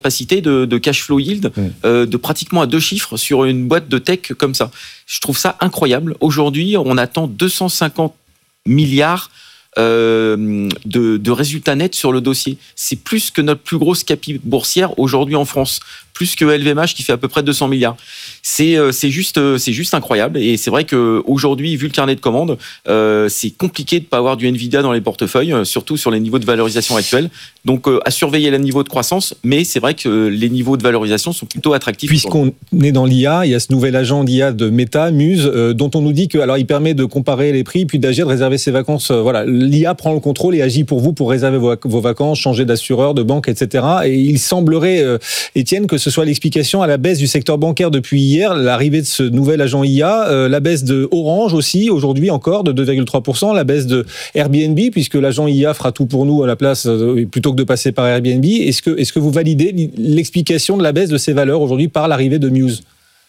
capacité de cash flow yield de pratiquement à 2 chiffres sur une boîte de tech comme ça. Je trouve ça incroyable. Aujourd'hui, on attend 250 milliards de résultats nets sur le dossier. C'est plus que notre plus grosse capi boursière aujourd'hui en France, plus que LVMH qui fait à peu près 200 milliards. C'est juste incroyable. Et c'est vrai qu'aujourd'hui, vu le carnet de commandes, c'est compliqué de ne pas avoir du Nvidia dans les portefeuilles, surtout sur les niveaux de valorisation actuels. Donc, à surveiller les niveaux de croissance, mais c'est vrai que les niveaux de valorisation sont plutôt attractifs. Puisqu'on est dans l'IA, il y a ce nouvel agent d'IA de Meta, Muse, dont on nous dit que, alors, il permet de comparer les prix, puis d'agir, de réserver ses vacances. Voilà, l'IA prend le contrôle et agit pour vous pour réserver vos vacances, changer d'assureur, de banque, etc. Et il semblerait, Étienne, que ce soit l'explication à la baisse du secteur bancaire depuis hier, l'arrivée de ce nouvel agent IA, la baisse de Orange aussi, aujourd'hui encore, de 2,3%, la baisse de Airbnb, puisque l'agent IA fera tout pour nous à la place, plutôt que de passer par Airbnb. Est-ce que vous validez l'explication de la baisse de ces valeurs aujourd'hui par l'arrivée de Muse ?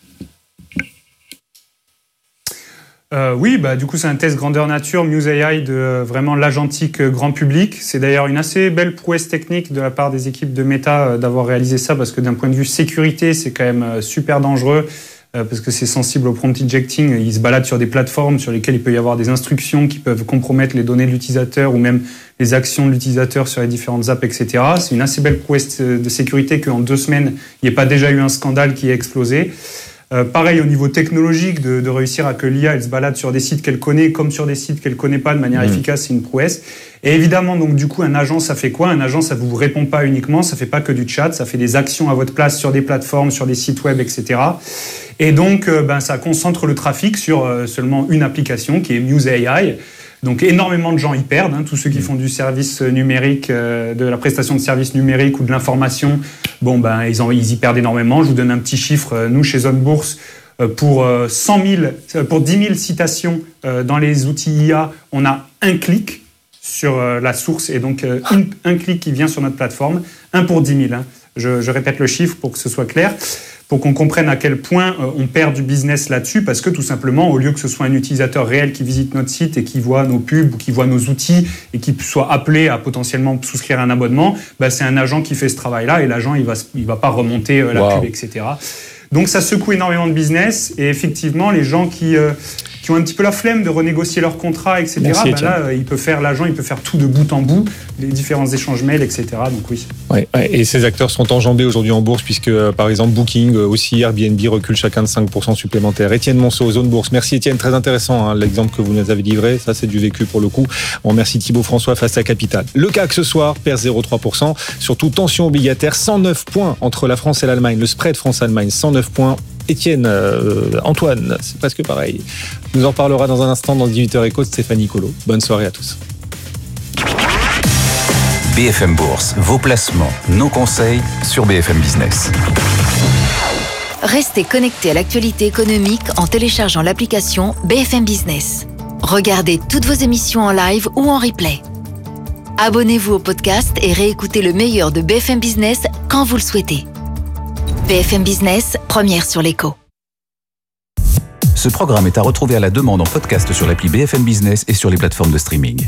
Oui, du coup, c'est un test grandeur nature, Muse AI, de vraiment l'agentique grand public. C'est d'ailleurs une assez belle prouesse technique de la part des équipes de Meta d'avoir réalisé ça, parce que d'un point de vue sécurité, c'est quand même super dangereux, parce que c'est sensible au prompt injecting. Ils se baladent sur des plateformes sur lesquelles il peut y avoir des instructions qui peuvent compromettre les données de l'utilisateur ou même les actions de l'utilisateur sur les différentes apps, etc. C'est une assez belle prouesse de sécurité qu'en 2 semaines, il n'y ait pas déjà eu un scandale qui ait explosé. Pareil au niveau technologique, de réussir à que l'IA elle se balade sur des sites qu'elle connaît comme sur des sites qu'elle connaît pas de manière efficace, c'est une prouesse. Et évidemment, donc du coup, un agent, ça fait quoi ? Un agent, ça vous répond pas uniquement, ça fait pas que du chat, ça fait des actions à votre place sur des plateformes, sur des sites web, etc. Et donc, ça concentre le trafic sur seulement une application qui est Muse AI. Donc énormément de gens y perdent, tous ceux qui font du service numérique, de la prestation de services numériques ou de l'information, ils y perdent énormément. Je vous donne un petit chiffre, nous chez Zone Bourse, pour 10 000 citations dans les outils IA, on a un clic sur la source et donc un clic qui vient sur notre plateforme, 1 pour 10 000. Je répète le chiffre pour que ce soit clair, pour qu'on comprenne à quel point on perd du business là-dessus, parce que tout simplement, au lieu que ce soit un utilisateur réel qui visite notre site et qui voit nos pubs ou qui voit nos outils et qui soit appelé à potentiellement souscrire un abonnement, c'est un agent qui fait ce travail-là et l'agent, il va pas remonter la pub, etc. Donc ça secoue énormément de business et effectivement, les gens qui ont un petit peu la flemme de renégocier leur contrat, etc. L'agent, il peut faire tout de bout en bout, les différents échanges mails, etc. Donc oui. Ouais, et ces acteurs sont enjambés aujourd'hui en bourse, puisque par exemple Booking, aussi Airbnb recule chacun de 5% supplémentaires. Étienne Monceau, Zone Bourse. Merci Étienne, très intéressant l'exemple que vous nous avez livré. Ça, c'est du vécu pour le coup. On remercie Thibaut François face à Capital. Le CAC ce soir perd 0,3%. Surtout tension obligataire, 109 points entre la France et l'Allemagne. Le spread France-Allemagne, 109 points. Étienne, Antoine, c'est presque pareil. Nous en parlera dans un instant dans le 18h Éco de Stéphanie Colo. Bonne soirée à tous. BFM Bourse, vos placements, nos conseils sur BFM Business. Restez connectés à l'actualité économique en téléchargeant l'application BFM Business. Regardez toutes vos émissions en live ou en replay. Abonnez-vous au podcast et réécoutez le meilleur de BFM Business quand vous le souhaitez. BFM Business, première sur l'écho. Ce programme est à retrouver à la demande en podcast sur l'appli BFM Business et sur les plateformes de streaming.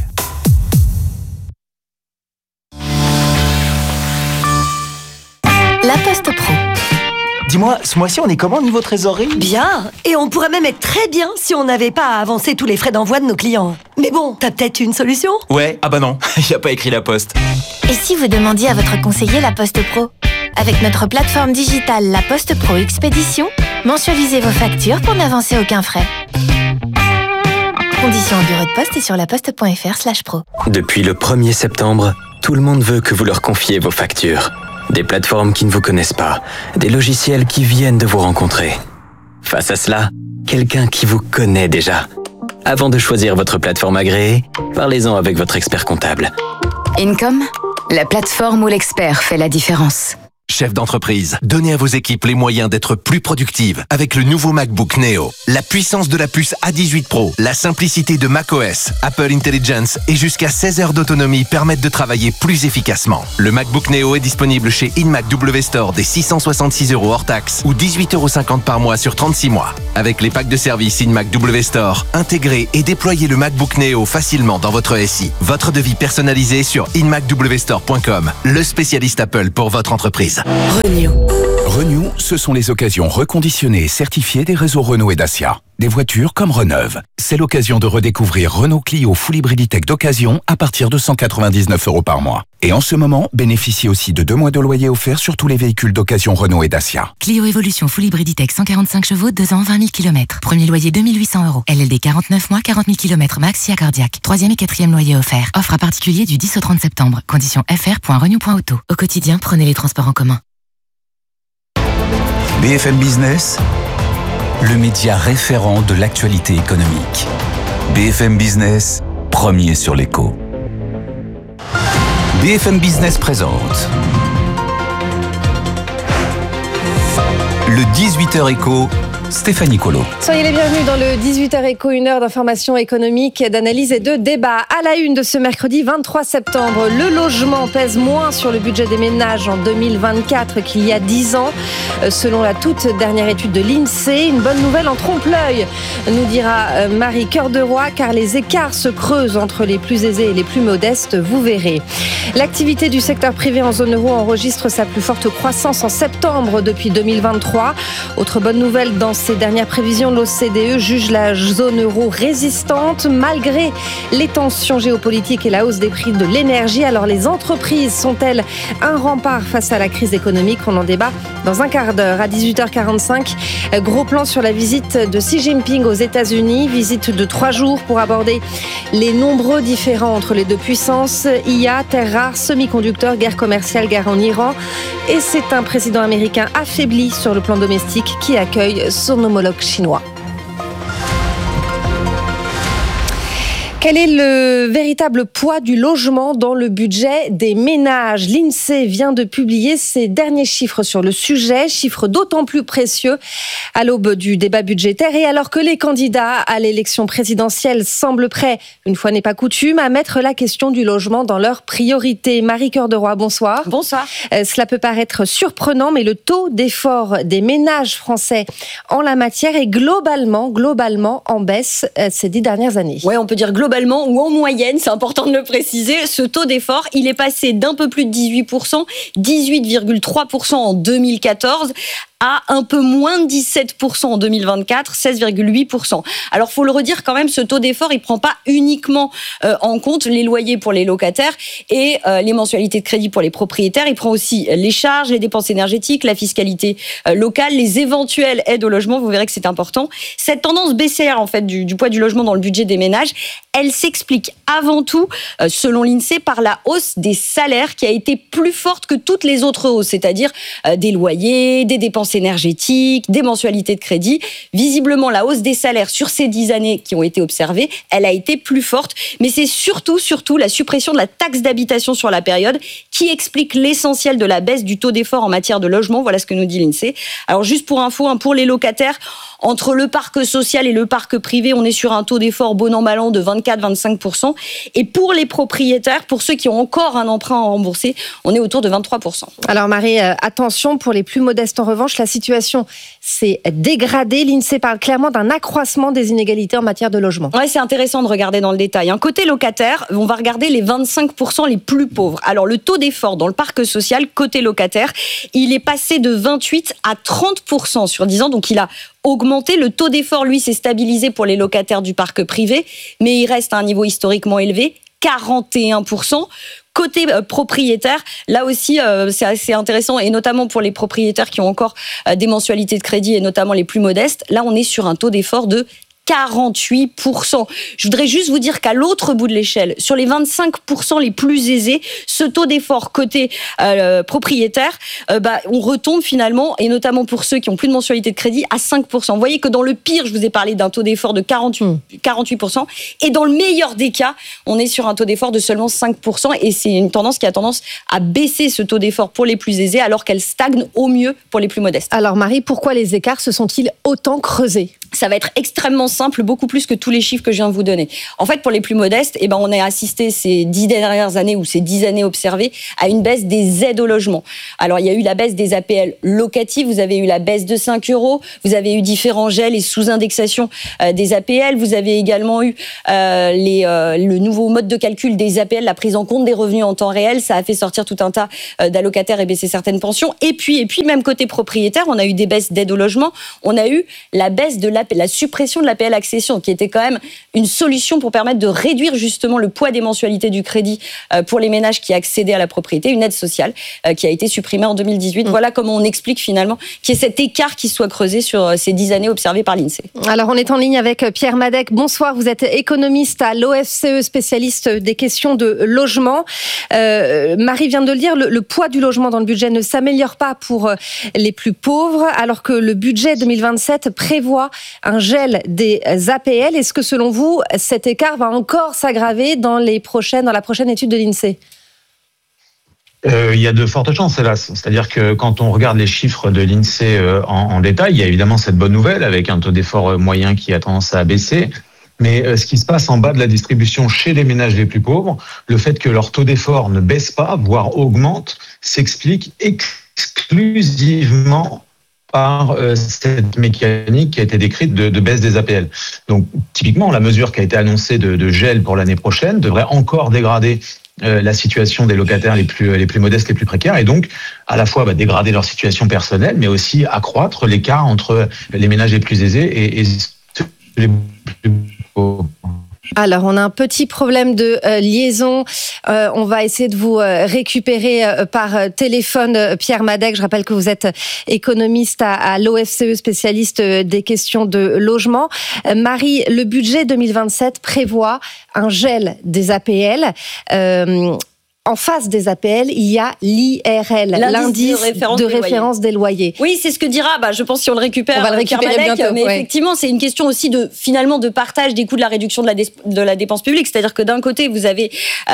La Poste Pro. Dis-moi, ce mois-ci, on est comment niveau trésorerie ? Bien, et on pourrait même être très bien si on n'avait pas à avancer tous les frais d'envoi de nos clients. Mais bon, t'as peut-être une solution ? Ouais, non, il n'y a pas écrit La Poste. Et si vous demandiez à votre conseiller La Poste Pro ? Avec notre plateforme digitale La Poste Pro Expédition, mensualisez vos factures pour n'avancer aucun frais. Conditions au bureau de poste et sur laposte.fr/pro. Depuis le 1er septembre, tout le monde veut que vous leur confiez vos factures. Des plateformes qui ne vous connaissent pas, des logiciels qui viennent de vous rencontrer. Face à cela, quelqu'un qui vous connaît déjà. Avant de choisir votre plateforme agréée, parlez-en avec votre expert comptable. Income, la plateforme où l'expert fait la différence. Chef d'entreprise, donnez à vos équipes les moyens d'être plus productives avec le nouveau MacBook Neo. La puissance de la puce A18 Pro, la simplicité de macOS, Apple Intelligence et jusqu'à 16 heures d'autonomie permettent de travailler plus efficacement. Le MacBook Neo est disponible chez InMac W Store dès 666 € hors taxe ou 18,50 € par mois sur 36 mois. Avec les packs de service InMac W Store, intégrez et déployez le MacBook Neo facilement dans votre SI. Votre devis personnalisé sur inmacwstore.com, le spécialiste Apple pour votre entreprise. Renew. Renew, ce sont les occasions reconditionnées et certifiées des réseaux Renault et Dacia. Des voitures comme Reneuve. C'est l'occasion de redécouvrir Renault Clio Full Hybriditech d'occasion à partir de 199 € par mois. Et en ce moment, bénéficiez aussi de 2 mois de loyer offert sur tous les véhicules d'occasion Renault et Dacia. Clio Evolution Full Hybriditech 145 chevaux, 2 ans, 20 000 km. Premier loyer 2 800 €. LLD 49 mois, 40 000 km max, si accordiaque. 3e et 4e loyer offert. Offre à particulier du 10 au 30 septembre. Conditions fr.renew.auto. Au quotidien, prenez les transports en commun. BFM Business, le média référent de l'actualité économique. BFM Business, premier sur l'écho. BFM Business présente le 18h Écho, Stéphanie Colo. Soyez les bienvenus dans le 18h Écho, une heure d'information économique, d'analyse et de débat. À la une de ce mercredi 23 septembre, le logement pèse moins sur le budget des ménages en 2024 qu'il y a 10 ans. Selon la toute dernière étude de l'INSEE, une bonne nouvelle en trompe-l'œil, nous dira Marie Cœur de Roy, car les écarts se creusent entre les plus aisés et les plus modestes, vous verrez. L'activité du secteur privé en zone euro enregistre sa plus forte croissance en septembre depuis 2023. Autre bonne nouvelle, dans ces dernières prévisions, l'OCDE juge la zone euro résistante malgré les tensions géopolitiques et la hausse des prix de l'énergie. Alors les entreprises sont-elles un rempart face à la crise économique? On en débat dans un quart d'heure. À 18h45, gros plan sur la visite de Xi Jinping aux États-Unis. Visite de 3 jours pour aborder les nombreux différends entre les deux puissances. IA, terres rares, semi-conducteurs, guerre commerciale, guerre en Iran. Et c'est un président américain affaibli sur le plan domestique qui accueille son homologue chinois. Quel est le véritable poids du logement dans le budget des ménages? L'INSEE vient de publier ses derniers chiffres sur le sujet, chiffres d'autant plus précieux à l'aube du débat budgétaire et alors que les candidats à l'élection présidentielle semblent prêts, une fois n'est pas coutume, à mettre la question du logement dans leurs priorités. Marie Cœur de Roy, bonsoir. Bonsoir. Cela peut paraître surprenant, mais le taux d'effort des ménages français en la matière est globalement en baisse ces 10 dernières années. Ouais, on peut dire globalement ou en moyenne, c'est important de le préciser, ce taux d'effort, il est passé d'un peu plus de 18%, 18,3% en 2014, à un peu moins de 17% en 2024, 16,8%. Alors, faut le redire quand même, ce taux d'effort, il prend pas uniquement en compte les loyers pour les locataires et les mensualités de crédit pour les propriétaires. Il prend aussi les charges, les dépenses énergétiques, la fiscalité locale, les éventuelles aides au logement. Vous verrez que c'est important. Cette tendance baissière, en fait, du poids du logement dans le budget des ménages, elle s'explique avant tout, selon l'INSEE, par la hausse des salaires qui a été plus forte que toutes les autres hausses, c'est-à-dire des loyers, des dépenses énergétiques, des mensualités de crédit. Visiblement, la hausse des salaires sur ces 10 années qui ont été observées, elle a été plus forte. Mais c'est surtout la suppression de la taxe d'habitation sur la période qui explique l'essentiel de la baisse du taux d'effort en matière de logement. Voilà ce que nous dit l'INSEE. Alors, juste pour info, pour les locataires, entre le parc social et le parc privé, on est sur un taux d'effort bon an mal an de 24-25%. Et pour les propriétaires, pour ceux qui ont encore un emprunt à rembourser, on est autour de 23%. Alors Marie, attention, pour les plus modestes en revanche, la situation s'est dégradée. L'INSEE parle clairement d'un accroissement des inégalités en matière de logement. Ouais, c'est intéressant de regarder dans le détail. Côté locataire, on va regarder les 25% les plus pauvres. Alors le taux d'effort dans le parc social, côté locataire, il est passé de 28 à 30% sur 10 ans, donc il a augmenté. Le taux d'effort, lui, s'est stabilisé pour les locataires du parc privé, mais il reste à un niveau historiquement élevé, 41%. Côté propriétaire, là aussi, c'est assez intéressant, et notamment pour les propriétaires qui ont encore des mensualités de crédit, et notamment les plus modestes. Là, on est sur un taux d'effort de 48%. Je voudrais juste vous dire qu'à l'autre bout de l'échelle, sur les 25% les plus aisés, ce taux d'effort côté propriétaire, on retombe finalement, et notamment pour ceux qui ont plus de mensualité de crédit, à 5%. Vous voyez que dans le pire, je vous ai parlé d'un taux d'effort de 48%, et dans le meilleur des cas, on est sur un taux d'effort de seulement 5%, et c'est une tendance qui a tendance à baisser ce taux d'effort pour les plus aisés, alors qu'elle stagne au mieux pour les plus modestes. Alors Marie, pourquoi les écarts se sont-ils autant creusés ? ça va être extrêmement simple, beaucoup plus que tous les chiffres que je viens de vous donner. En fait, pour les plus modestes, on a assisté ces 10 dernières années ou ces 10 années observées à une baisse des aides au logement. Alors, il y a eu la baisse des APL locatives, vous avez eu la baisse de 5 €, vous avez eu différents gels et sous-indexations des APL, vous avez également eu le nouveau mode de calcul des APL, la prise en compte des revenus en temps réel, ça a fait sortir tout un tas d'allocataires et baisser certaines pensions. Et puis, même côté propriétaire, on a eu des baisses d'aide au logement, on a eu la baisse de la suppression de l'APL accession, qui était quand même une solution pour permettre de réduire justement le poids des mensualités du crédit pour les ménages qui accédaient à la propriété, une aide sociale qui a été supprimée en 2018. Voilà comment on explique finalement qu'il y ait cet écart qui soit creusé sur ces 10 années observées par l'INSEE. Alors on est en ligne avec Pierre Madec. Bonsoir, vous êtes économiste à l'OFCE, spécialiste des questions de logement. Marie vient de le dire, le poids du logement dans le budget ne s'améliore pas pour les plus pauvres, alors que le budget 2027 prévoit un gel des APL. Est-ce que selon vous, cet écart va encore s'aggraver dans la prochaine étude de l'INSEE ? Il y a de fortes chances, hélas. C'est-à-dire que quand on regarde les chiffres de l'INSEE en détail, il y a évidemment cette bonne nouvelle avec un taux d'effort moyen qui a tendance à baisser. Mais ce qui se passe en bas de la distribution chez les ménages les plus pauvres, le fait que leur taux d'effort ne baisse pas, voire augmente, s'explique exclusivement par cette mécanique qui a été décrite de baisse des APL. Donc, typiquement, la mesure qui a été annoncée de gel pour l'année prochaine devrait encore dégrader la situation des locataires les plus modestes, les plus précaires, et donc à la fois dégrader leur situation personnelle, mais aussi accroître l'écart entre les ménages les plus aisés et les plus pauvres. Alors, on a un petit problème de liaison. On va essayer de vous récupérer par téléphone. Pierre Madec, je rappelle que vous êtes économiste à l'OFCE, spécialiste des questions de logement. Marie, le budget 2027 prévoit un gel des APL. En face des APL, il y a l'IRL, l'indice de référence des loyers. Oui, c'est ce que dira, je pense si on le récupère, on va le récupérer bientôt. Mais effectivement, c'est une question aussi de partage des coûts de la réduction de la dépense publique. C'est-à-dire que d'un côté, vous avez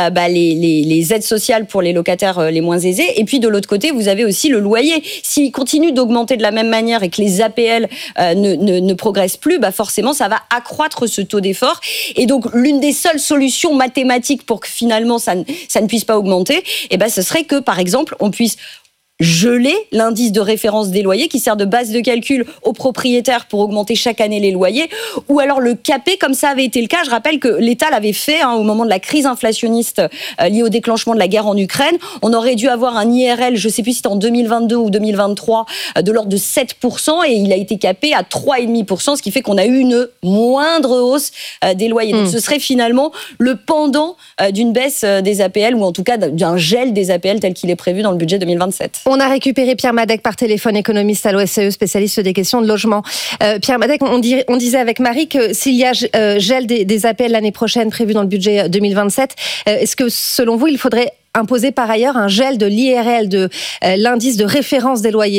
les aides sociales pour les locataires les moins aisés, et puis de l'autre côté, vous avez aussi le loyer. S'il continue d'augmenter de la même manière et que les APL ne progressent plus, forcément, ça va accroître ce taux d'effort. Et donc, l'une des seules solutions mathématiques pour que finalement ça ne puisse pas augmenter, ce serait que, par exemple, on puisse geler l'indice de référence des loyers qui sert de base de calcul aux propriétaires pour augmenter chaque année les loyers, ou alors le caper comme ça avait été le cas. Je rappelle que l'État l'avait fait au moment de la crise inflationniste liée au déclenchement de la guerre en Ukraine. On aurait dû avoir un IRL, je ne sais plus si c'était en 2022 ou 2023, de l'ordre de 7%, et il a été capé à 3,5%, ce qui fait qu'on a eu une moindre hausse des loyers. Donc ce serait finalement le pendant d'une baisse des APL, ou en tout cas d'un gel des APL tel qu'il est prévu dans le budget 2027. On a récupéré Pierre Madec par téléphone, économiste à l'OFCE, spécialiste des questions de logement. Pierre Madec, on disait avec Marie que s'il y a gel des APL l'année prochaine prévu dans le budget 2027, est-ce que selon vous, il faudrait imposer par ailleurs un gel de l'IRL, de l'indice de référence des loyers ?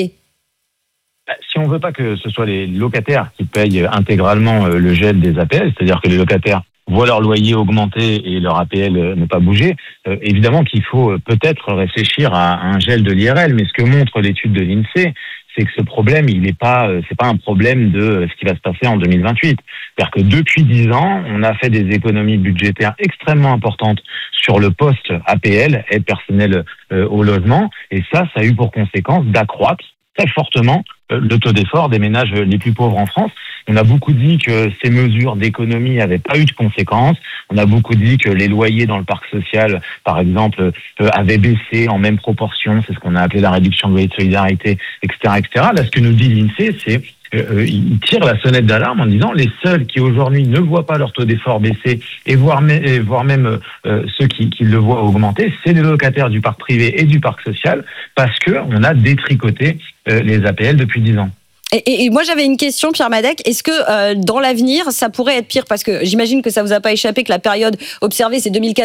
Si on ne veut pas que ce soit les locataires qui payent intégralement le gel des APL, c'est-à-dire que les locataires voient leur loyer augmenter et leur APL ne pas bouger, évidemment qu'il faut peut-être réfléchir à un gel de l'IRL. Mais ce que montre l'étude de l'INSEE, c'est que ce problème, c'est pas un problème de ce qui va se passer en 2028. C'est-à-dire que depuis 10 ans, on a fait des économies budgétaires extrêmement importantes sur le poste APL, aide personnelle au logement, et ça a eu pour conséquence d'accroître très fortement le taux d'effort des ménages les plus pauvres en France. On a beaucoup dit que ces mesures d'économie n'avaient pas eu de conséquences. On a beaucoup dit que les loyers dans le parc social, par exemple, avaient baissé en même proportion. C'est ce qu'on a appelé la réduction de loyer de solidarité, etc., etc. Là, ce que nous dit l'INSEE, c'est il tire la sonnette d'alarme en disant les seuls qui aujourd'hui ne voient pas leur taux d'effort baisser et voire même ceux qui le voient augmenter, c'est les locataires du parc privé et du parc social, parce que on a détricoté les APL depuis 10 ans. Et moi, j'avais une question, Pierre Madec. Est-ce que dans l'avenir, ça pourrait être pire ? Parce que j'imagine que ça vous a pas échappé que la période observée, c'est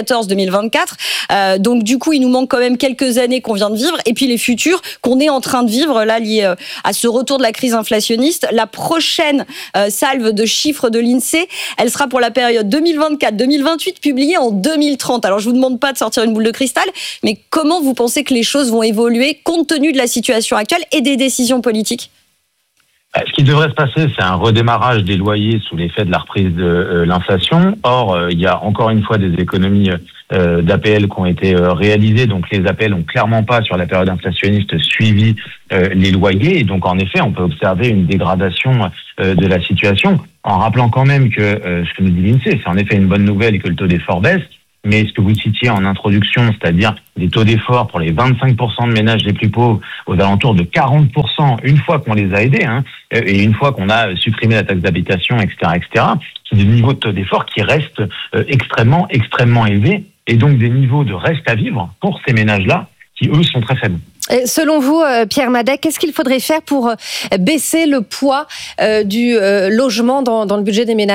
2014-2024. Donc, du coup, il nous manque quand même quelques années qu'on vient de vivre. Et puis, les futurs qu'on est en train de vivre, là, liés à ce retour de la crise inflationniste. La prochaine salve de chiffres de l'INSEE, elle sera pour la période 2024-2028, publiée en 2030. Alors, je vous demande pas de sortir une boule de cristal, mais comment vous pensez que les choses vont évoluer compte tenu de la situation actuelle et des décisions politiques ? Ce qui devrait se passer, c'est un redémarrage des loyers sous l'effet de la reprise de l'inflation. Or, il y a encore une fois des économies d'APL qui ont été réalisées. Donc, les APL ont clairement pas, sur la période inflationniste, suivi les loyers. Et donc, en effet, on peut observer une dégradation de la situation, en rappelant quand même que ce que nous dit l'INSEE, c'est en effet une bonne nouvelle et que le taux d'effort baisse. Mais ce que vous citiez en introduction, c'est-à-dire des taux d'effort pour les 25% de ménages les plus pauvres aux alentours de 40% une fois qu'on les a aidés, et une fois qu'on a supprimé la taxe d'habitation, etc., c'est des niveaux de taux d'effort qui restent extrêmement élevés, et donc des niveaux de reste à vivre pour ces ménages-là qui, eux, sont très faibles. Et selon vous, Pierre Madec, qu'est-ce qu'il faudrait faire pour baisser le poids du logement dans le budget des ménages ?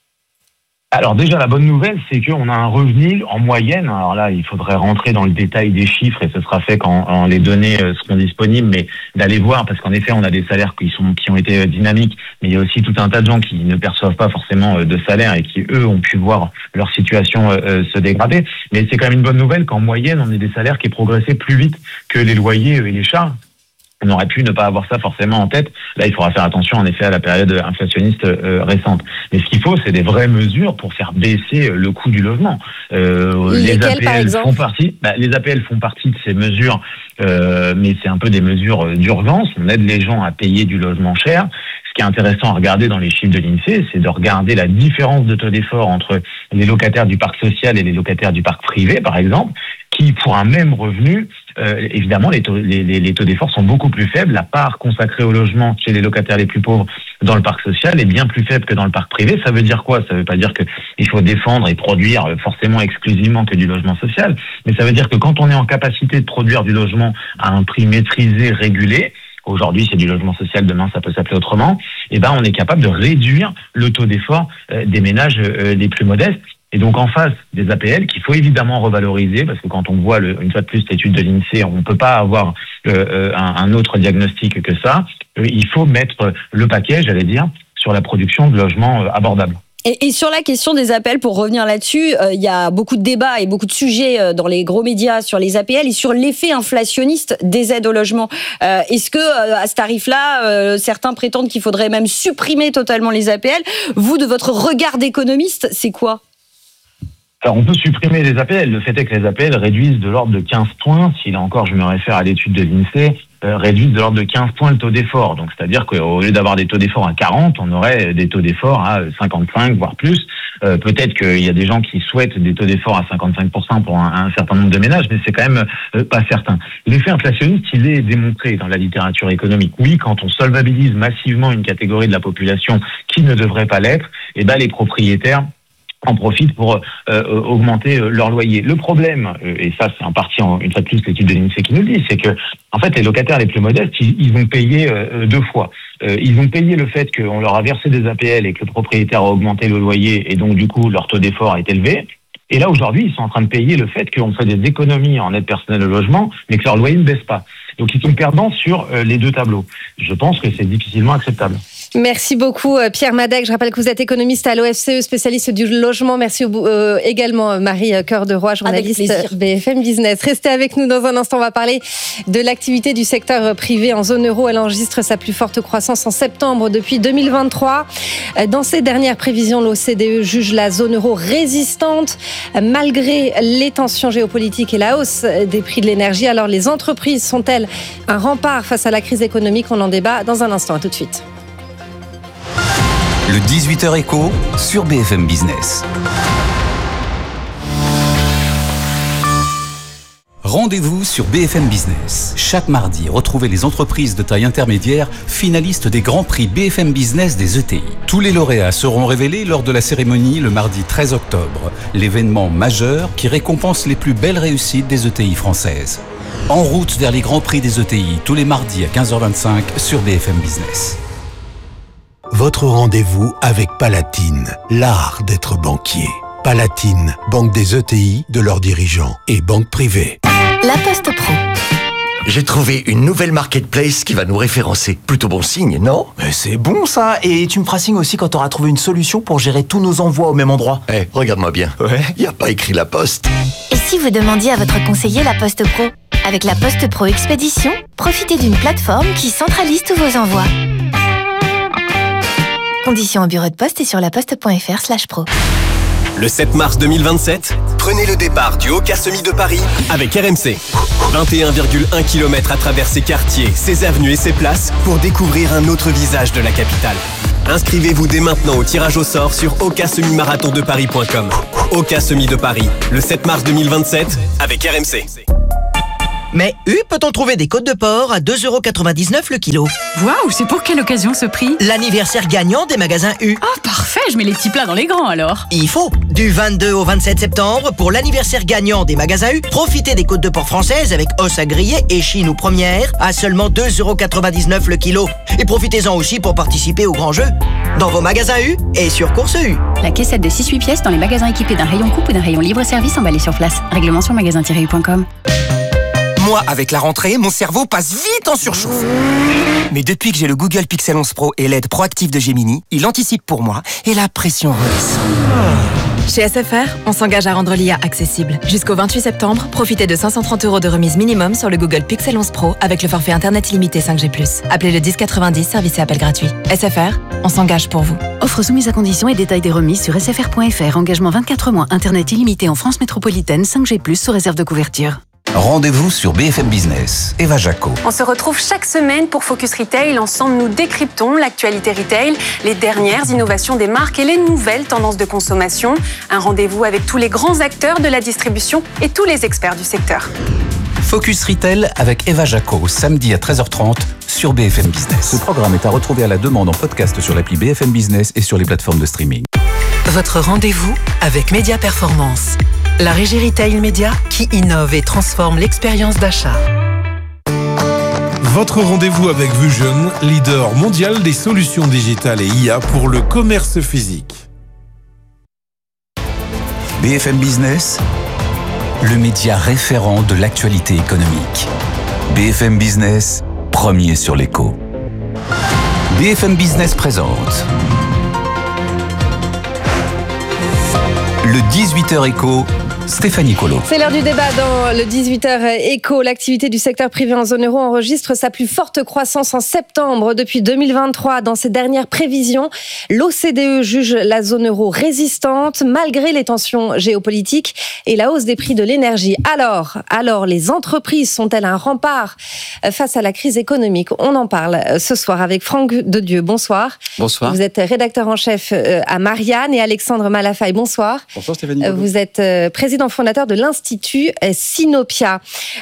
Alors déjà, la bonne nouvelle, c'est qu'on a un revenu en moyenne. Alors là, il faudrait rentrer dans le détail des chiffres et ce sera fait quand les données seront disponibles, mais d'aller voir, parce qu'en effet, on a des salaires qui ont été dynamiques, mais il y a aussi tout un tas de gens qui ne perçoivent pas forcément de salaire et qui, eux, ont pu voir leur situation se dégrader. Mais c'est quand même une bonne nouvelle qu'en moyenne, on ait des salaires qui progressaient plus vite que les loyers et les charges. On aurait pu ne pas avoir ça forcément en tête. Là, il faudra faire attention, en effet, à la période inflationniste récente. Mais ce qu'il faut, c'est des vraies mesures pour faire baisser le coût du logement. Les APL font partie. Les APL font partie de ces mesures, mais c'est un peu des mesures d'urgence. On aide les gens à payer du logement cher. Ce qui est intéressant à regarder dans les chiffres de l'INSEE, c'est de regarder la différence de taux d'effort entre les locataires du parc social et les locataires du parc privé, par exemple, qui, pour un même revenu, évidemment, les taux d'effort sont beaucoup plus faibles. La part consacrée au logement chez les locataires les plus pauvres dans le parc social est bien plus faible que dans le parc privé. Ça veut dire quoi? Ça veut pas dire qu'il faut défendre et produire forcément exclusivement que du logement social, mais ça veut dire que quand on est en capacité de produire du logement à un prix maîtrisé, régulé, aujourd'hui c'est du logement social, demain ça peut s'appeler autrement, et ben on est capable de réduire le taux d'effort des ménages les plus modestes. Et donc en face des APL qu'il faut évidemment revaloriser, parce que quand on voit une fois de plus l'étude de l'INSEE, on ne peut pas avoir un autre diagnostic que ça. Il faut mettre le paquet, j'allais dire, sur la production de logements abordables. Et sur la question des APL, pour revenir là-dessus, il y a beaucoup de débats et beaucoup de sujets dans les gros médias sur les APL et sur l'effet inflationniste des aides au logement. Est-ce que à ce tarif-là, certains prétendent qu'il faudrait même supprimer totalement les APL? Vous, de votre regard d'économiste, c'est quoi? Alors, on peut supprimer les APL. Le fait est que les APL réduisent de l'ordre de 15 points. Si là encore, je me réfère à l'étude de l'INSEE, réduisent de l'ordre de 15 points le taux d'effort. Donc, c'est-à-dire qu'au lieu d'avoir des taux d'effort à 40, on aurait des taux d'effort à 55, voire plus. Peut-être qu'il y a des gens qui souhaitent des taux d'effort à 55% pour un certain nombre de ménages, mais c'est quand même pas certain. L'effet inflationniste, il est démontré dans la littérature économique. Oui, quand on solvabilise massivement une catégorie de la population qui ne devrait pas l'être, eh ben, les propriétaires en profitent pour augmenter leur loyer. Le problème, et ça c'est en partie une fois de plus l'étude de l'INSEE qui nous le dit, c'est que en fait les locataires les plus modestes, ils vont payer deux fois. Ils vont payer le fait qu'on leur a versé des APL et que le propriétaire a augmenté le loyer et donc du coup leur taux d'effort est élevé. Et là aujourd'hui ils sont en train de payer le fait qu'on fait des économies en aide personnelle au logement mais que leur loyer ne baisse pas. Donc ils sont perdants sur les deux tableaux. Je pense que c'est difficilement acceptable. Merci beaucoup Pierre Madec. Je rappelle que vous êtes économiste à l'OFCE, spécialiste du logement. Merci également Marie Cœur de Roy, journaliste BFM Business. Restez avec nous dans un instant. On va parler de l'activité du secteur privé en zone euro. Elle enregistre sa plus forte croissance en septembre depuis 2023. Dans ses dernières prévisions, l'OCDE juge la zone euro résistante malgré les tensions géopolitiques et la hausse des prix de l'énergie. Alors les entreprises sont-elles un rempart face à la crise économique? On en débat dans un instant. À tout de suite. Le 18h Éco sur BFM Business. Rendez-vous sur BFM Business. Chaque mardi, retrouvez les entreprises de taille intermédiaire finalistes des grands prix BFM Business des ETI. Tous les lauréats seront révélés lors de la cérémonie le mardi 13 octobre, l'événement majeur qui récompense les plus belles réussites des ETI françaises. En route vers les grands prix des ETI, tous les mardis à 15h25 sur BFM Business. Votre rendez-vous avec Palatine, l'art d'être banquier. Palatine, banque des ETI, de leurs dirigeants et banque privée. La Poste Pro. J'ai trouvé une nouvelle marketplace qui va nous référencer. Plutôt bon signe, non? Mais c'est bon ça. Et tu me feras signe aussi quand tu auras trouvé une solution pour gérer tous nos envois au même endroit. Regarde-moi bien. Ouais. Y a pas écrit La Poste. Et si vous demandiez à votre conseiller La Poste Pro? Avec la Poste Pro Expédition, profitez d'une plateforme qui centralise tous vos envois. Conditions au bureau de poste et sur laposte.fr/pro. Le 7 mars 2027, prenez le départ du Haut-Cassemi de Paris avec RMC. 21,1 km à travers ses quartiers, ses avenues et ses places pour découvrir un autre visage de la capitale. Inscrivez-vous dès maintenant au tirage au sort sur hautcassemimarathondeparis.com. Haut-Cassemi de Paris, le 7 mars 2027 avec RMC. Mais peut-on trouver des côtes de porc à 2,99€ le kilo? Waouh, c'est pour quelle occasion ce prix? L'anniversaire gagnant des magasins U. Oh, parfait, je mets les petits plats dans les grands alors. Il faut. Du 22 au 27 septembre, pour l'anniversaire gagnant des magasins U, profitez des côtes de porc françaises avec os à griller, échine ou première à seulement 2,99€ le kilo. Et profitez-en aussi pour participer au grand jeu dans vos magasins U et sur Course U. La caissette de 6-8 pièces dans les magasins équipés d'un rayon coupe ou d'un rayon libre-service emballé sur place. Règlement sur magasin-u.com. Moi, avec la rentrée, mon cerveau passe vite en surchauffe. Mais depuis que j'ai le Google Pixel 11 Pro et l'aide proactive de Gemini, il anticipe pour moi et la pression redescend. Chez SFR, on s'engage à rendre l'IA accessible. Jusqu'au 28 septembre, profitez de 530€ de remise minimum sur le Google Pixel 11 Pro avec le forfait Internet illimité 5G+. Appelez le 1090, service et appel gratuit. SFR, on s'engage pour vous. Offre soumise à conditions et détails des remises sur sfr.fr. Engagement 24 mois. Internet illimité en France métropolitaine 5G+, sous réserve de couverture. Rendez-vous sur BFM Business. Eva Jaco. On se retrouve chaque semaine pour Focus Retail. Ensemble, nous décryptons l'actualité retail, les dernières innovations des marques et les nouvelles tendances de consommation. Un rendez-vous avec tous les grands acteurs de la distribution et tous les experts du secteur. Focus Retail avec Eva Jaco, samedi à 13h30 sur BFM Business. Ce programme est à retrouver à la demande en podcast sur l'appli BFM Business et sur les plateformes de streaming. Votre rendez-vous avec Média Performance, la régie retail média qui innove et transforme l'expérience d'achat. Votre rendez-vous avec Vusion, leader mondial des solutions digitales et IA pour le commerce physique. BFM Business, le média référent de l'actualité économique. BFM Business, premier sur l'écho. BFM Business présente le 18h écho, Stéphanie Colo. C'est l'heure du débat dans le 18h écho. L'activité du secteur privé en zone euro enregistre sa plus forte croissance en septembre depuis 2023. Dans ses dernières prévisions, l'OCDE juge la zone euro résistante malgré les tensions géopolitiques et la hausse des prix de l'énergie. Alors, les entreprises sont-elles un rempart face à la crise économique? On en parle ce soir avec Franck Dedieu. Bonsoir. Bonsoir. Vous êtes rédacteur en chef à Marianne et Alexandre Malafaille. Bonsoir. Bonsoir Stéphanie. Vous êtes président fondateur de l'Institut Sinopia.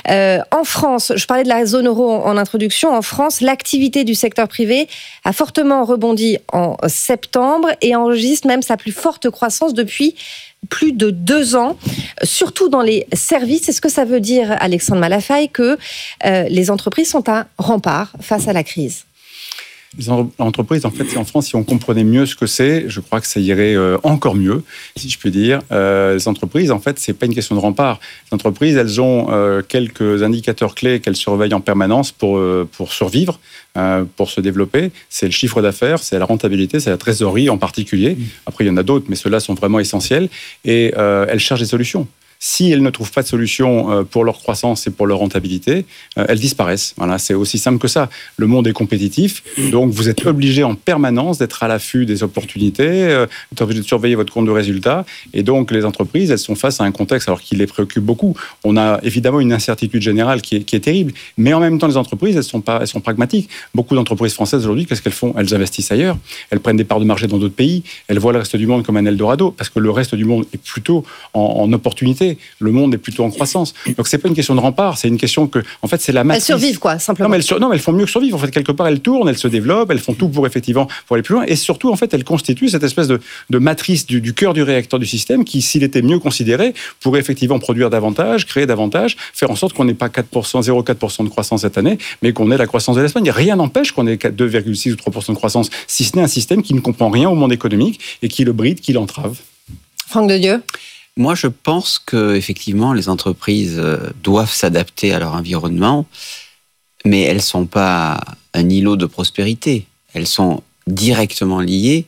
En France, je parlais de la zone euro en introduction, en France, l'activité du secteur privé a fortement rebondi en septembre et enregistre même sa plus forte croissance depuis plus de 2 ans, surtout dans les services. Est-ce que ça veut dire, Alexandre Malafaille, que les entreprises sont un rempart face à la crise ? Les entreprises, en fait, en France, si on comprenait mieux ce que c'est, je crois que ça irait encore mieux, si je puis dire. Les entreprises, en fait, c'est pas une question de rempart. Les entreprises, elles ont quelques indicateurs clés qu'elles surveillent en permanence pour survivre, pour se développer. C'est le chiffre d'affaires, c'est la rentabilité, c'est la trésorerie en particulier. Après, il y en a d'autres, mais ceux-là sont vraiment essentiels. Et elles cherchent des solutions. Si elles ne trouvent pas de solution pour leur croissance et pour leur rentabilité, elles disparaissent. Voilà, c'est aussi simple que ça. Le monde est compétitif, donc vous êtes obligé en permanence d'être à l'affût des opportunités, d'être obligé de surveiller votre compte de résultats. Et donc les entreprises, elles sont face à un contexte alors qui les préoccupe beaucoup. On a évidemment une incertitude générale qui est terrible, mais en même temps les entreprises, elles sont pragmatiques. Beaucoup d'entreprises françaises aujourd'hui, qu'est-ce qu'elles font? Elles investissent ailleurs, elles prennent des parts de marché dans d'autres pays, elles voient le reste du monde comme un Eldorado, parce que le reste du monde est plutôt en opportunité. Le monde est plutôt en croissance. Donc c'est pas une question de rempart, c'est une question que, en fait, c'est la matrice. Elles survivent, quoi, simplement. Non, mais elles font mieux que survivre. En fait, quelque part, elles tournent, elles se développent, elles font tout pour aller plus loin. Et surtout, en fait, elles constituent cette espèce de matrice du cœur du réacteur du système qui, s'il était mieux considéré, pourrait effectivement produire davantage, créer davantage, faire en sorte qu'on n'ait pas 0,4% de croissance cette année, mais qu'on ait la croissance de l'Espagne. Rien n'empêche qu'on ait 2,6 ou 3% de croissance, si ce n'est un système qui ne comprend rien au monde économique et qui le bride, qui l'entrave. Franck Dedieu. Moi, je pense que effectivement, les entreprises doivent s'adapter à leur environnement, mais elles sont pas un îlot de prospérité. Elles sont directement liées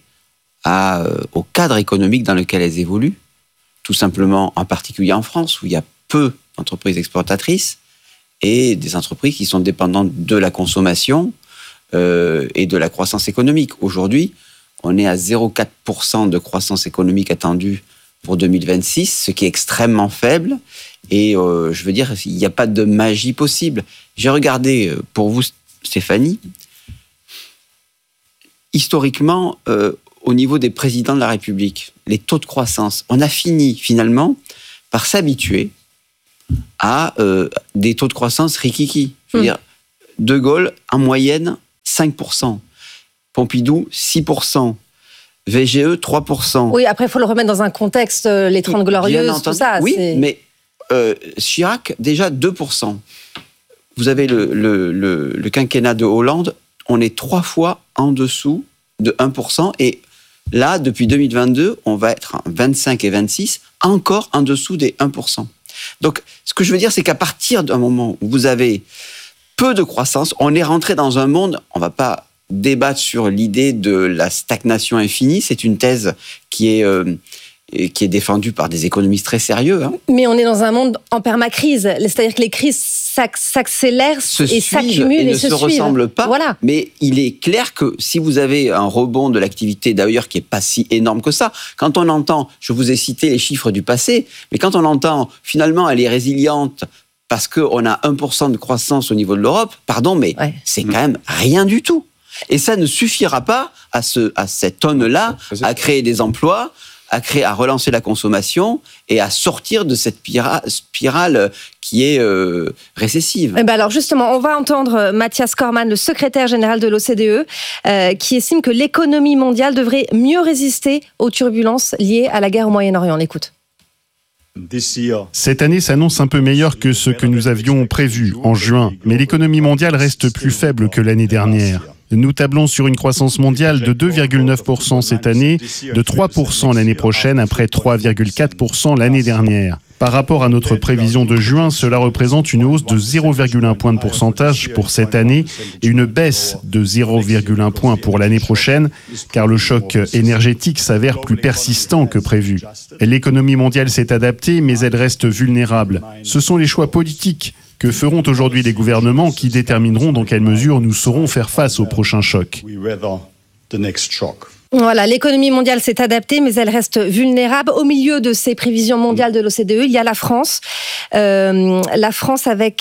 au cadre économique dans lequel elles évoluent, tout simplement, en particulier en France, où il y a peu d'entreprises exportatrices et des entreprises qui sont dépendantes de la consommation et de la croissance économique. Aujourd'hui, on est à 0,4% de croissance économique attendue pour 2026, ce qui est extrêmement faible. Et je veux dire, il n'y a pas de magie possible. J'ai regardé, pour vous, Stéphanie, historiquement, au niveau des présidents de la République, les taux de croissance, on a fini finalement par s'habituer à des taux de croissance rikiki. Je veux dire, De Gaulle, en moyenne, 5%. Pompidou, 6%. VGE, 3%. Oui, après, il faut le remettre dans un contexte, les 30 Glorieuses, tout ça. Oui, mais Chirac, déjà 2%. Vous avez le quinquennat de Hollande, on est 3 fois en dessous de 1%. Et là, depuis 2022, on va être en 25 et 26, encore en dessous des 1%. Donc, ce que je veux dire, c'est qu'à partir d'un moment où vous avez peu de croissance, on est rentré dans un monde, on ne va pas débattre sur l'idée de la stagnation infinie, c'est une thèse qui est défendue par des économistes très sérieux. Hein. Mais on est dans un monde en permacrise, c'est-à-dire que les crises s'accélèrent et s'accumulent et ne se ressemblent pas. Voilà. Mais il est clair que si vous avez un rebond de l'activité, d'ailleurs, qui n'est pas si énorme que ça, quand on entend, je vous ai cité les chiffres du passé, mais quand on entend finalement elle est résiliente parce qu'on a 1% de croissance au niveau de l'Europe, pardon, mais c'est quand même rien du tout. Et ça ne suffira pas à cette tonne-là à créer des emplois, à relancer la consommation et à sortir de cette spirale qui est récessive. Eh ben alors justement, on va entendre Mathias Cormann, le secrétaire général de l'OCDE, qui estime que l'économie mondiale devrait mieux résister aux turbulences liées à la guerre au Moyen-Orient. On l'écoute. Cette année s'annonce un peu meilleure que ce que nous avions prévu en juin, mais l'économie mondiale reste plus faible que l'année dernière. Nous tablons sur une croissance mondiale de 2,9% cette année, de 3% l'année prochaine, après 3,4% l'année dernière. Par rapport à notre prévision de juin, cela représente une hausse de 0,1 point de pourcentage pour cette année et une baisse de 0,1 point pour l'année prochaine, car le choc énergétique s'avère plus persistant que prévu. L'économie mondiale s'est adaptée, mais elle reste vulnérable. Ce sont les choix politiques que feront aujourd'hui les gouvernements qui détermineront dans quelle mesure nous saurons faire face au prochain choc. Voilà, l'économie mondiale s'est adaptée, mais elle reste vulnérable. Au milieu de ces prévisions mondiales de l'OCDE, il y a la France. La France avec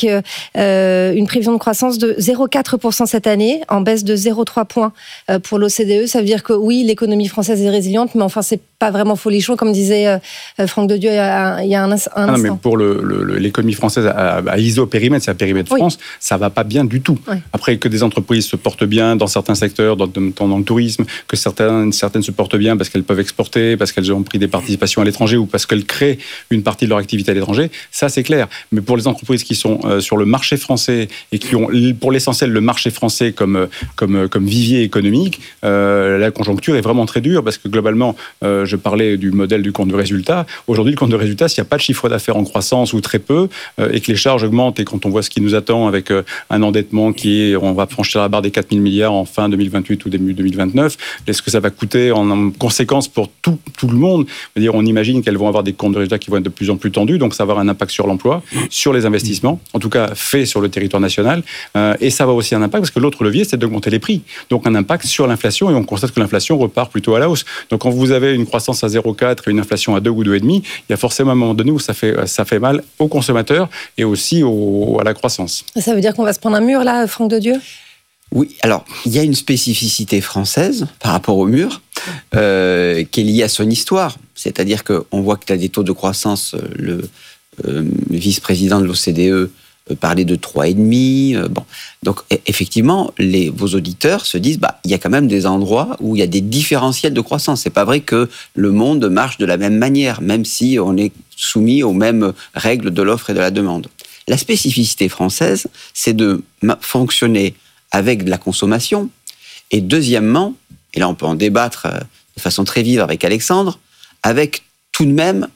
une prévision de croissance de 0,4% cette année, en baisse de 0,3 points pour l'OCDE. Ça veut dire que oui, l'économie française est résiliente, mais enfin, c'est pas vraiment folichon, comme disait Franck Dedieu il y a un instant. Non, mais pour l'économie française à isopérimètre, c'est à périmètre France, ça va pas bien du tout. Oui. Après, que des entreprises se portent bien dans certains secteurs, dans le tourisme, que certaines se portent bien parce qu'elles peuvent exporter, parce qu'elles ont pris des participations à l'étranger ou parce qu'elles créent une partie de leur activité à l'étranger, ça c'est clair. Mais pour les entreprises qui sont sur le marché français et qui ont pour l'essentiel le marché français comme vivier économique, la conjoncture est vraiment très dure parce que globalement, je parlais du modèle du compte de résultat. Aujourd'hui, le compte de résultat, s'il n'y a pas de chiffre d'affaires en croissance ou très peu et que les charges augmentent et quand on voit ce qui nous attend avec un endettement on va franchir la barre des 4 000 milliards en fin 2028 ou début 2029, est-ce que ça va coûter en conséquence pour tout le monde? C'est-à-dire, on imagine qu'elles vont avoir des comptes de résultats qui vont être de plus en plus tendus, donc ça va avoir un impact sur l'emploi, sur les investissements, en tout cas fait sur le territoire national, et ça va aussi un impact parce que l'autre levier, c'est d'augmenter les prix, donc un impact sur l'inflation, et on constate que l'inflation repart plutôt à la hausse. Donc quand vous avez une croissance à 0,4 et une inflation à 2 ou 2,5, il y a forcément un moment donné où ça fait mal aux consommateurs et aussi à la croissance. Ça veut dire qu'on va se prendre un mur là, Franck Dedieu? Oui, alors, il y a une spécificité française par rapport au mur qui est liée à son histoire. C'est-à-dire qu'on voit que tu as des taux de croissance, le vice-président de l'OCDE parlait de 3,5. Bon. Donc, effectivement, vos auditeurs se disent, il y a quand même des endroits où il y a des différentiels de croissance. C'est pas vrai que le monde marche de la même manière, même si on est soumis aux mêmes règles de l'offre et de la demande. La spécificité française, c'est de fonctionner avec de la consommation, et deuxièmement, et là on peut en débattre de façon très vive avec Alexandre, avec tout de même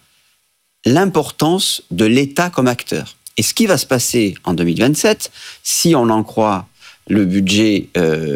l'importance de l'État comme acteur. Et ce qui va se passer en 2027, si on en croit le budget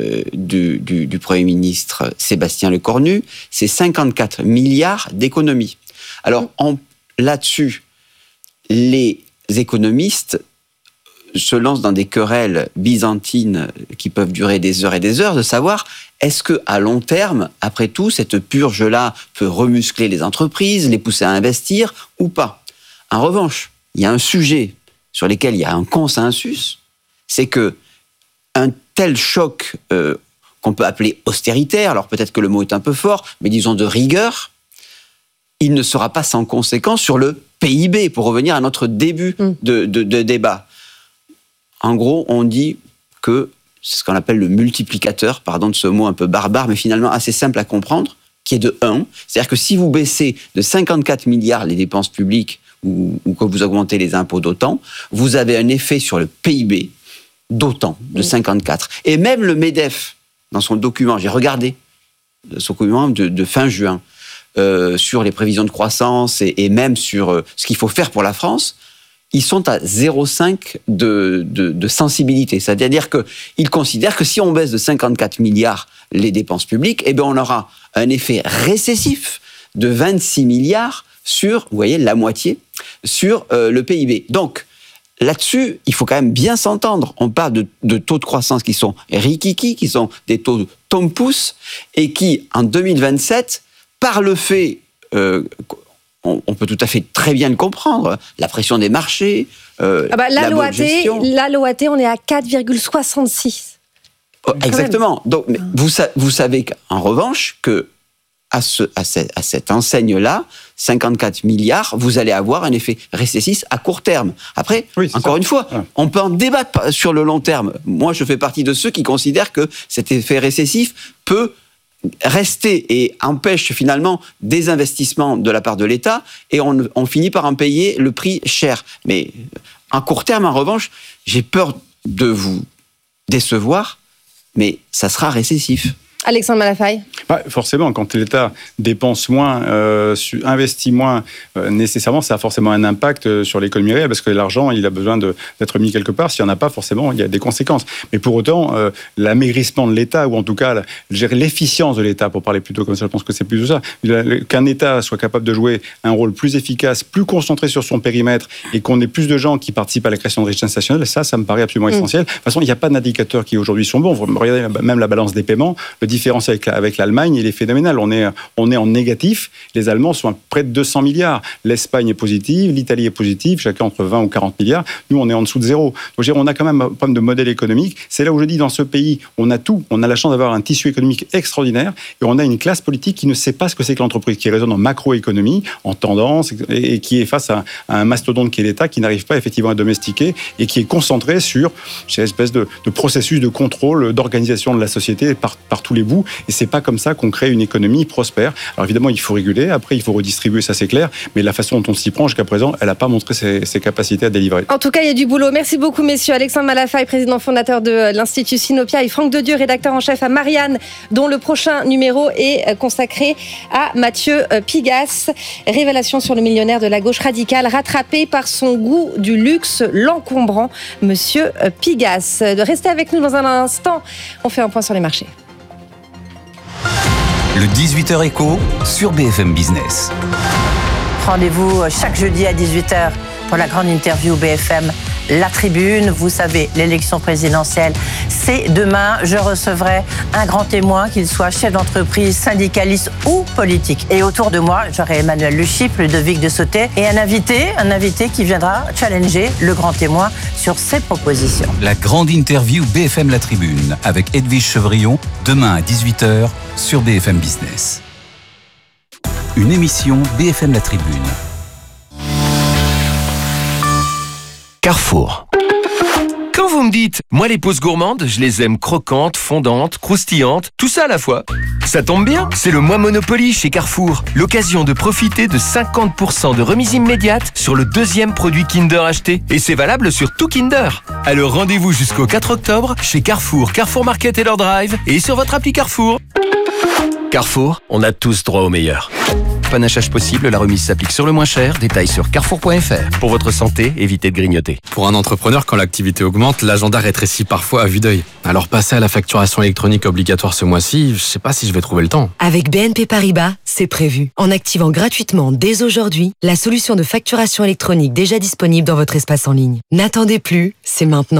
du Premier ministre Sébastien Lecornu, c'est 54 milliards d'économies. Alors là-dessus, les économistes se lancent dans des querelles byzantines qui peuvent durer des heures et des heures, de savoir est-ce que à long terme, après tout, cette purge-là peut remuscler les entreprises, les pousser à investir ou pas? En revanche, il y a un sujet sur lequel il y a un consensus, c'est que un tel choc qu'on peut appeler austéritaire, alors peut-être que le mot est un peu fort, mais disons de rigueur, il ne sera pas sans conséquence sur le PIB, pour revenir à notre début de débat. En gros, on dit que c'est ce qu'on appelle le multiplicateur, pardon de ce mot un peu barbare, mais finalement assez simple à comprendre, qui est de 1. C'est-à-dire que si vous baissez de 54 milliards les dépenses publiques ou que vous augmentez les impôts d'autant, vous avez un effet sur le PIB d'autant, de 54. Et même le MEDEF, dans son document, j'ai regardé son document de fin juin, sur les prévisions de croissance et même sur ce qu'il faut faire pour la France, ils sont à 0,5 de sensibilité. C'est-à-dire qu'ils considèrent que si on baisse de 54 milliards les dépenses publiques, eh bien on aura un effet récessif de 26 milliards sur, vous voyez, la moitié, sur le PIB. Donc, là-dessus, il faut quand même bien s'entendre. On parle de taux de croissance qui sont rikiki, qui sont des taux tom-pouce, et qui, en 2027, par le fait, on peut tout à fait très bien le comprendre, la pression des marchés, la bonne gestion. La LOAT, on est à 4,66. Exactement. Donc, mais vous savez qu'en revanche, que à cette enseigne-là, 54 milliards, vous allez avoir un effet récessif à court terme. Après, encore une fois, on peut en débattre sur le long terme. Moi, je fais partie de ceux qui considèrent que cet effet récessif peut rester et empêche finalement des investissements de la part de l'État, et on finit par en payer le prix cher. Mais à court terme, en revanche, j'ai peur de vous décevoir, mais ça sera récessif. Alexandre Malafaille. Forcément, quand l'État dépense moins, investit moins, nécessairement, ça a forcément un impact sur l'économie réelle, parce que l'argent, il a besoin d'être mis quelque part. S'il n'y en a pas, forcément, il y a des conséquences. Mais pour autant, l'amaigrissement de l'État, ou en tout cas l'efficience de l'État, pour parler plutôt comme ça, je pense que c'est plutôt ça, qu'un État soit capable de jouer un rôle plus efficace, plus concentré sur son périmètre, et qu'on ait plus de gens qui participent à la création de richesse nationale, ça me paraît absolument essentiel. De toute façon, il n'y a pas d'indicateurs qui aujourd'hui sont bons. Vous regardez même la balance des paiements, le différence avec l'Allemagne, il est phénoménal. On est en négatif. Les Allemands sont à près de 200 milliards. L'Espagne est positive, l'Italie est positive, chacun entre 20 ou 40 milliards. Nous, on est en dessous de zéro. Donc, on a quand même un problème de modèle économique. C'est là où je dis, dans ce pays, on a tout. On a la chance d'avoir un tissu économique extraordinaire, et on a une classe politique qui ne sait pas ce que c'est que l'entreprise, qui raisonne en macroéconomie, en tendance, et qui est face à un mastodonte qui est l'État, qui n'arrive pas effectivement à domestiquer, et qui est concentré sur cette espèce de processus de contrôle, d'organisation de la société par tous les bouts. Et c'est pas comme ça qu'on crée une économie prospère. Alors évidemment, il faut réguler, après il faut redistribuer, ça c'est clair, mais la façon dont on s'y prend jusqu'à présent, elle n'a pas montré ses capacités à délivrer. En tout cas, il y a du boulot. Merci beaucoup, messieurs. Alexandre Malafaille, président fondateur de l'Institut Sinopia, et Franck Dedieu, rédacteur en chef à Marianne, dont le prochain numéro est consacré à Mathieu Pigasse. Révélation sur le millionnaire de la gauche radicale, rattrapé par son goût du luxe, l'encombrant Monsieur Pigasse. Restez avec nous dans un instant. On fait un point sur les marchés. Le 18h Écho sur BFM Business. Rendez-vous chaque jeudi à 18h pour la grande interview BFM La Tribune. Vous savez, l'élection présidentielle, c'est demain. Je recevrai un grand témoin, qu'il soit chef d'entreprise, syndicaliste ou politique. Et autour de moi, j'aurai Emmanuel Luchyp, Ludovic de Sauté, et un invité qui viendra challenger le grand témoin sur ses propositions. La grande interview BFM La Tribune avec Edwige Chevrillon, demain à 18h sur BFM Business. Une émission BFM La Tribune. Carrefour. Quand vous me dites, moi les pauses gourmandes, je les aime croquantes, fondantes, croustillantes, tout ça à la fois. Ça tombe bien, c'est le mois Monopoly chez Carrefour. L'occasion de profiter de 50% de remise immédiate sur le deuxième produit Kinder acheté. Et c'est valable sur tout Kinder. Alors rendez-vous jusqu'au 4 octobre chez Carrefour, Carrefour Market et leur drive, et sur votre appli Carrefour. Carrefour, on a tous droit au meilleur. Panachage possible, la remise s'applique sur le moins cher. Détails sur carrefour.fr. Pour votre santé, évitez de grignoter. Pour un entrepreneur, quand l'activité augmente, l'agenda rétrécit parfois à vue d'œil. Alors passer à la facturation électronique obligatoire ce mois-ci, je sais pas si je vais trouver le temps. Avec BNP Paribas, c'est prévu. En activant gratuitement dès aujourd'hui la solution de facturation électronique déjà disponible dans votre espace en ligne. N'attendez plus, c'est maintenant.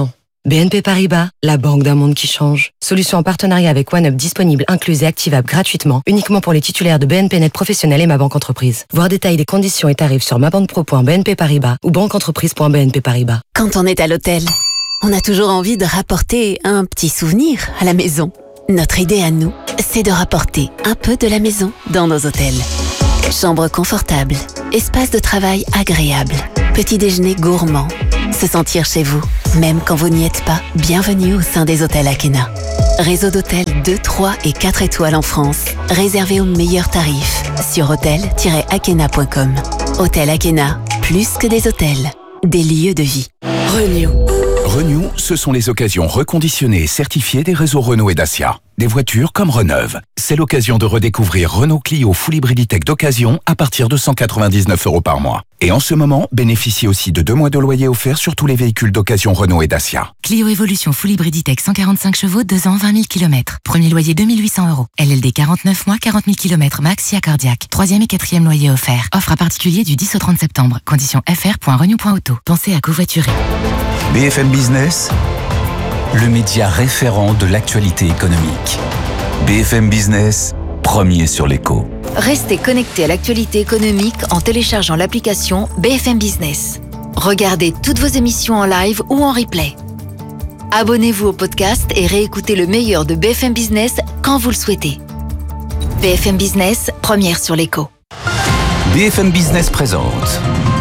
BNP Paribas, la banque d'un monde qui change. Solution en partenariat avec OneUp disponible, incluse et activable gratuitement, uniquement pour les titulaires de BNP Net Professionnel et Ma Banque Entreprise. Voir détails des conditions et tarifs sur mabanquepro.bnp Paribas ou banqueentreprise.bnp Paribas. Quand on est à l'hôtel, on a toujours envie de rapporter un petit souvenir à la maison. Notre idée à nous, c'est de rapporter un peu de la maison dans nos hôtels. Chambre confortable, espace de travail agréable, petit déjeuner gourmand, se sentir chez vous, même quand vous n'y êtes pas. Bienvenue au sein des hôtels Akena. Réseau d'hôtels 2, 3 et 4 étoiles en France, réservé aux meilleurs tarifs sur hôtel-akena.com. Hôtel Akena, plus que des hôtels, des lieux de vie. Renew, ce sont les occasions reconditionnées et certifiées des réseaux Renault et Dacia. Des voitures comme Reneuve. C'est l'occasion de redécouvrir Renault Clio Full Hybrid Tech d'occasion à partir de 199 € par mois. Et en ce moment, bénéficiez aussi de 2 mois de loyer offert sur tous les véhicules d'occasion Renault et Dacia. Clio Evolution Full Hybrid Tech 145 chevaux, 2 ans, 20 000 km. Premier loyer 2 800 €. LLD 49 mois, 40 000 km max, SIA cardiaque. 3e et 4e loyer offert. Offre à particulier du 10 au 30 septembre. Conditions fr.renew.auto. Pensez à covoiturer. BFM Business, le média référent de l'actualité économique. BFM Business, premier sur l'écho. Restez connecté à l'actualité économique en téléchargeant l'application BFM Business. Regardez toutes vos émissions en live ou en replay. Abonnez-vous au podcast et réécoutez le meilleur de BFM Business quand vous le souhaitez. BFM Business, première sur l'écho. BFM Business présente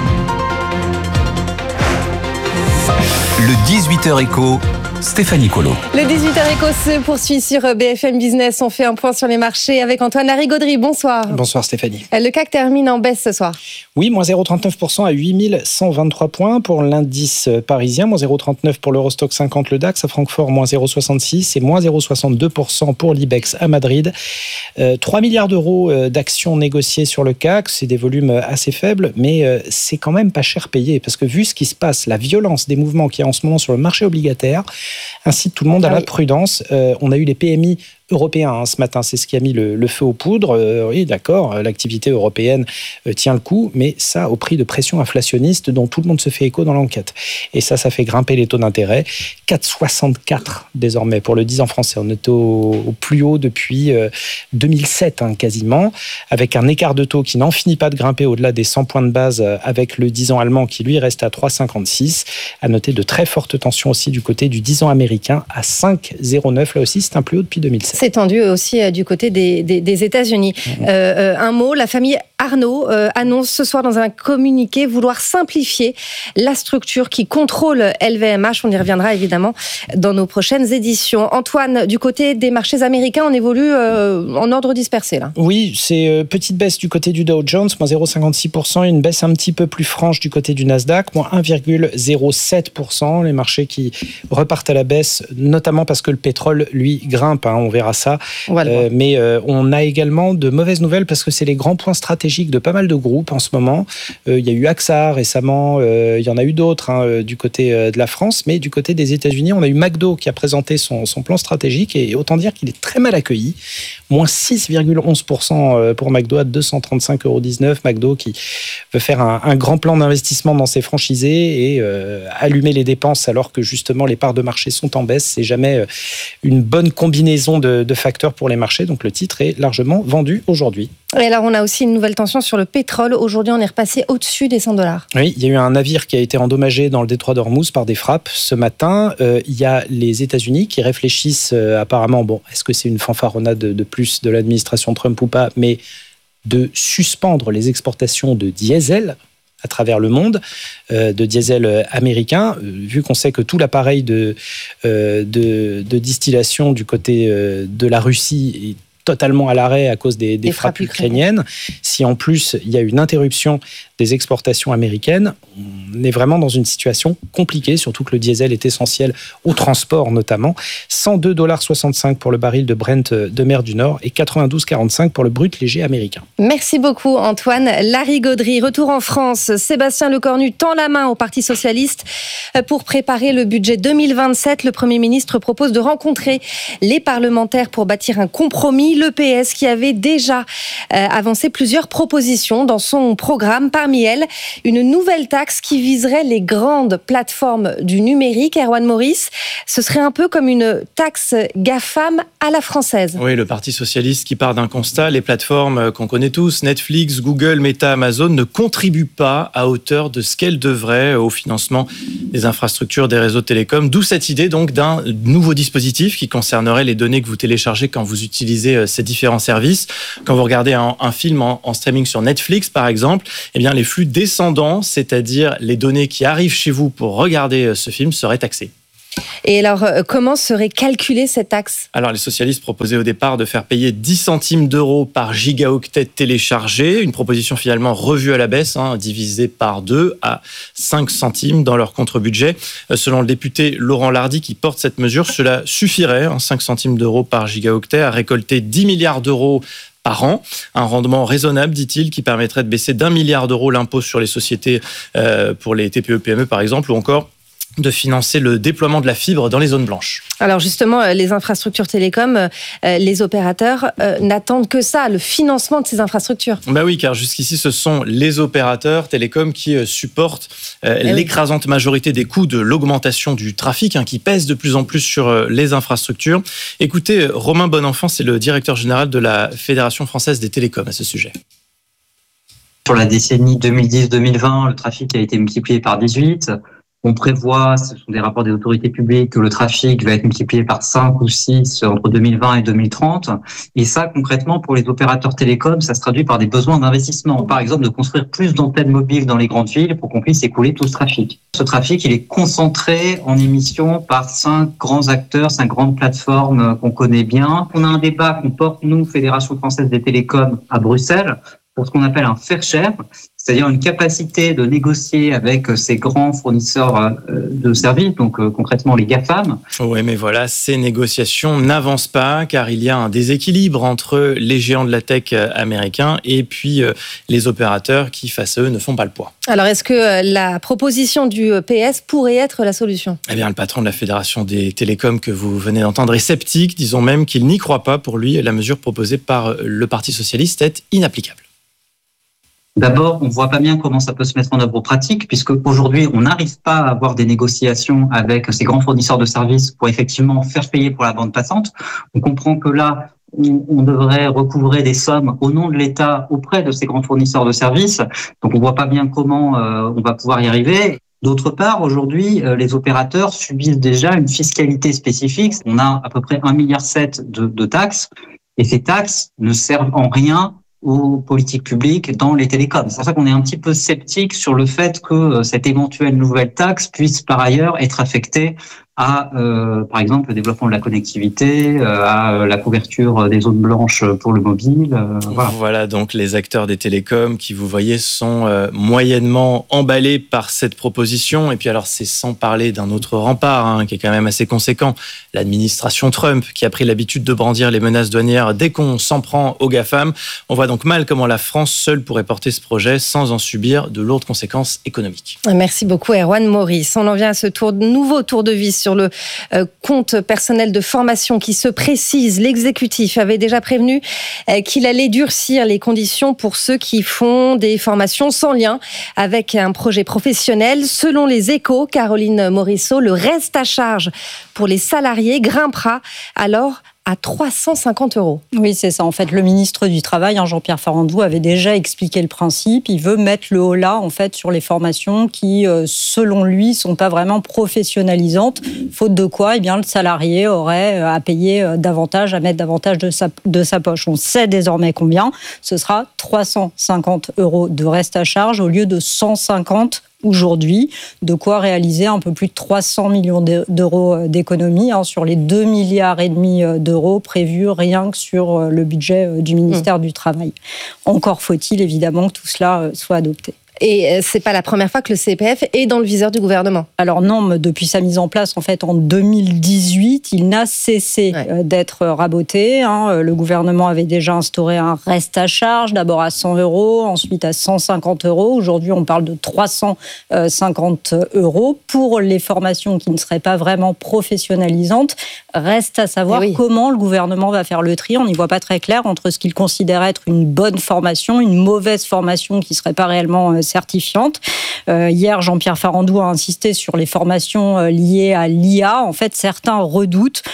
le 18h écho, Stéphanie Colo. Le 18h écho se poursuit sur BFM Business. On fait un point sur les marchés avec Antoine Larigauderie. Bonsoir. Bonsoir Stéphanie. Le CAC termine en baisse ce soir. Oui, moins 0,39% à 8123 points pour l'indice parisien, moins 0,39% pour l'Eurostock 50, le DAX à Francfort, moins 0,66% et moins 0,62% pour l'IBEX à Madrid. 3 milliards d'euros d'actions négociées sur le CAC, c'est des volumes assez faibles, mais c'est quand même pas cher payé, parce que vu ce qui se passe, la violence des mouvements qu'il y a en ce moment sur le marché obligataire, incite tout le monde à la prudence. On a eu les PMI européen ce matin, c'est ce qui a mis le feu aux poudres. Oui, d'accord, l'activité européenne tient le coup, mais ça au prix de pression inflationniste dont tout le monde se fait écho dans l'enquête. Et ça fait grimper les taux d'intérêt. 4,64 désormais pour le 10 ans français. On est au plus haut depuis 2007 quasiment, avec un écart de taux qui n'en finit pas de grimper au-delà des 100 points de base, avec le 10 ans allemand qui lui reste à 3,56. À noter de très fortes tensions aussi du côté du 10 ans américain à 5,09. Là aussi, c'est un plus haut depuis 2007. C'est tendu aussi du côté des États-Unis. Un mot, la famille Arnault annonce ce soir dans un communiqué vouloir simplifier la structure qui contrôle LVMH. On y reviendra évidemment dans nos prochaines éditions. Antoine, du côté des marchés américains, on évolue en ordre dispersé là. Oui, c'est petite baisse du côté du Dow Jones, moins 0,56%, une baisse un petit peu plus franche du côté du Nasdaq, moins 1,07%. Les marchés qui repartent à la baisse, notamment parce que le pétrole, lui, grimpe. On verra ça. Mais on a également de mauvaises nouvelles parce que c'est les grands points stratégiques de pas mal de groupes en ce moment. Il y a eu AXA récemment, il y en a eu d'autres du côté de la France, mais du côté des États-Unis, on a eu McDo qui a présenté son plan stratégique et autant dire qu'il est très mal accueilli. Moins 6,11% pour McDo à 235,19 €. McDo qui veut faire un grand plan d'investissement dans ses franchisés et allumer les dépenses alors que justement les parts de marché sont en baisse. C'est jamais une bonne combinaison de facteurs pour les marchés. Donc le titre est largement vendu aujourd'hui. Et alors on a aussi une nouvelle tension sur le pétrole. Aujourd'hui, on est repassé au-dessus des $100. Oui, il y a eu un navire qui a été endommagé dans le détroit d'Ormuz par des frappes ce matin. Il y a les États-Unis qui réfléchissent apparemment, est-ce que c'est une fanfaronnade de plus de l'administration Trump ou pas, mais de suspendre les exportations de diesel à travers le monde, de diesel américain, vu qu'on sait que tout l'appareil de distillation du côté de la Russie est totalement à l'arrêt à cause des frappes ukrainiennes. Si en plus il y a une interruption des exportations américaines, on est vraiment dans une situation compliquée, surtout que le diesel est essentiel au transport notamment. 102,65 $ pour le baril de Brent de mer du Nord et 92,45 pour le brut léger américain. Merci beaucoup Antoine Larigauderie. Retour en France, Sébastien Lecornu tend la main au Parti socialiste pour préparer le budget 2027. Le Premier ministre propose de rencontrer les parlementaires pour bâtir un compromis. parmi le PS qui avait déjà avancé plusieurs propositions dans son programme. Parmi elles, une nouvelle taxe qui viserait les grandes plateformes du numérique. Erwan Maurice, ce serait un peu comme une taxe GAFAM à la française. Oui, le Parti socialiste qui part d'un constat, les plateformes qu'on connaît tous, Netflix, Google, Meta, Amazon, ne contribuent pas à hauteur de ce qu'elles devraient au financement des infrastructures des réseaux de télécom. D'où cette idée donc d'un nouveau dispositif qui concernerait les données que vous téléchargez quand vous utilisez ces différents services. Quand vous regardez un film en streaming sur Netflix, par exemple, eh bien, les flux descendants, c'est-à-dire les données qui arrivent chez vous pour regarder ce film, seraient taxées. Et alors, comment serait calculée cette taxe ? Alors, les socialistes proposaient au départ de faire payer 10 centimes d'euros par gigaoctet téléchargé, une proposition finalement revue à la baisse, divisée par 2 à 5 centimes dans leur contre-budget. Selon le député Laurent Lardy qui porte cette mesure, cela suffirait, 5 centimes d'euros par gigaoctet, à récolter 10 milliards d'euros par an, un rendement raisonnable, dit-il, qui permettrait de baisser d'1 milliard d'euros l'impôt sur les sociétés pour les TPE-PME, par exemple, ou encore de financer le déploiement de la fibre dans les zones blanches. Alors justement, les infrastructures télécom, les opérateurs n'attendent que ça, le financement de ces infrastructures. Bah oui, car jusqu'ici, ce sont les opérateurs télécoms qui supportent l'écrasante majorité des coûts de l'augmentation du trafic, qui pèse de plus en plus sur les infrastructures. Écoutez, Romain Bonenfant, c'est le directeur général de la Fédération française des télécoms à ce sujet. Sur la décennie 2010-2020, le trafic a été multiplié par 18. On prévoit, ce sont des rapports des autorités publiques, que le trafic va être multiplié par 5 ou 6 entre 2020 et 2030. Et ça, concrètement, pour les opérateurs télécoms, ça se traduit par des besoins d'investissement. Par exemple, de construire plus d'antennes mobiles dans les grandes villes pour qu'on puisse écouler tout ce trafic. Ce trafic, il est concentré en émission par 5 grands acteurs, 5 grandes plateformes qu'on connaît bien. On a un débat qu'on porte, nous, Fédération française des télécoms, à Bruxelles, pour ce qu'on appelle un fair share, c'est-à-dire une capacité de négocier avec ces grands fournisseurs de services, donc concrètement les GAFAM. Oui, mais voilà, ces négociations n'avancent pas car il y a un déséquilibre entre les géants de la tech américains et puis les opérateurs qui, face à eux, ne font pas le poids. Alors, est-ce que la proposition du PS pourrait être la solution ? Eh bien, le patron de la Fédération des télécoms que vous venez d'entendre est sceptique, disons même qu'il n'y croit pas. Pour lui, la mesure proposée par le Parti socialiste est inapplicable. D'abord, on ne voit pas bien comment ça peut se mettre en œuvre pratique, puisque aujourd'hui, on n'arrive pas à avoir des négociations avec ces grands fournisseurs de services pour effectivement faire payer pour la bande passante. On comprend que là, on devrait recouvrer des sommes au nom de l'État auprès de ces grands fournisseurs de services. Donc, on ne voit pas bien comment on va pouvoir y arriver. D'autre part, aujourd'hui, les opérateurs subissent déjà une fiscalité spécifique. On a à peu près 1,7 milliard de taxes, et ces taxes ne servent en rien aux politiques publiques dans les télécoms. C'est pour ça qu'on est un petit peu sceptique sur le fait que cette éventuelle nouvelle taxe puisse par ailleurs être affectée à, par exemple, le développement de la connectivité, à la couverture des zones blanches pour le mobile. Voilà donc les acteurs des télécoms qui, vous voyez, sont moyennement emballés par cette proposition. Et puis alors, c'est sans parler d'un autre rempart qui est quand même assez conséquent, l'administration Trump, qui a pris l'habitude de brandir les menaces douanières dès qu'on s'en prend aux GAFAM. On voit donc mal comment la France seule pourrait porter ce projet sans en subir de lourdes conséquences économiques. Merci beaucoup, Erwan Maurice. On en vient à ce nouveau tour de vis sur le compte personnel de formation qui se précise. L'exécutif avait déjà prévenu qu'il allait durcir les conditions pour ceux qui font des formations sans lien avec un projet professionnel. Selon les Échos, Caroline Morisseau, le reste à charge pour les salariés grimpera alors à 350 €. Oui, c'est ça. En fait, le ministre du Travail, Jean-Pierre Farandou, avait déjà expliqué le principe. Il veut mettre le holà, en fait, sur les formations qui, selon lui, sont pas vraiment professionnalisantes. Faute de quoi, eh bien, le salarié aurait à payer davantage, à mettre davantage de sa poche. On sait désormais combien. Ce sera 350 € de reste à charge au lieu de 150 aujourd'hui, de quoi réaliser un peu plus de 300 millions d'euros d'économies sur les 2,5 milliards d'euros prévus rien que sur le budget du ministère du Travail. Encore faut-il évidemment que tout cela soit adopté. Et c'est pas la première fois que le CPF est dans le viseur du gouvernement. Alors non, mais depuis sa mise en place, en fait, en 2018, il n'a cessé d'être raboté. Le gouvernement avait déjà instauré un reste à charge, d'abord à 100 €, ensuite à 150 €. Aujourd'hui, on parle de 350 € pour les formations qui ne seraient pas vraiment professionnalisantes. Reste à savoir comment le gouvernement va faire le tri. On n'y voit pas très clair entre ce qu'il considère être une bonne formation, une mauvaise formation qui ne serait pas réellement certifiante. Hier, Jean-Pierre Farandou a insisté sur les formations liées à l'IA. En fait, certains redoutent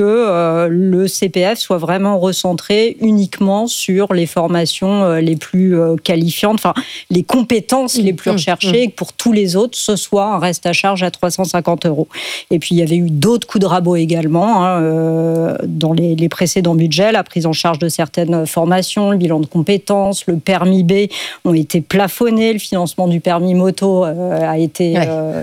que le CPF soit vraiment recentré uniquement sur les formations les plus qualifiantes, enfin les compétences les plus recherchées, et que pour tous les autres, ce soit un reste à charge à 350 €. Et puis, il y avait eu d'autres coups de rabot également dans les précédents budgets. La prise en charge de certaines formations, le bilan de compétences, le permis B ont été plafonnés. Le financement du permis moto a été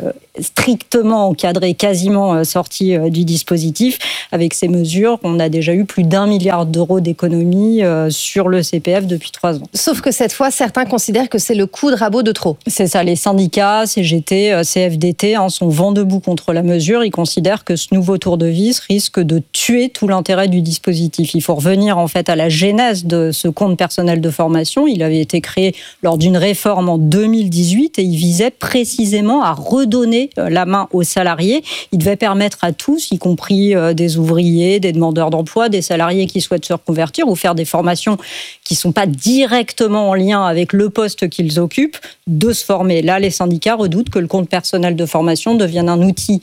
strictement encadré, quasiment sorti du dispositif. Avec ces mesures, on a déjà eu plus d'1 milliard € d'économies sur le CPF depuis 3 ans. Sauf que cette fois, certains considèrent que c'est le coup de rabot de trop. C'est ça, les syndicats, CGT, CFDT sont vent debout contre la mesure. Ils considèrent que ce nouveau tour de vis risque de tuer tout l'intérêt du dispositif. Il faut revenir en fait à la genèse de ce compte personnel de formation. Il avait été créé lors d'une réforme en 2018 et il visait précisément à redonner la main aux salariés. Il devait permettre à tous, y compris des ouvriers, des demandeurs d'emploi, des salariés qui souhaitent se reconvertir ou faire des formations qui ne sont pas directement en lien avec le poste qu'ils occupent, de se former. Là, les syndicats redoutent que le compte personnel de formation devienne un outil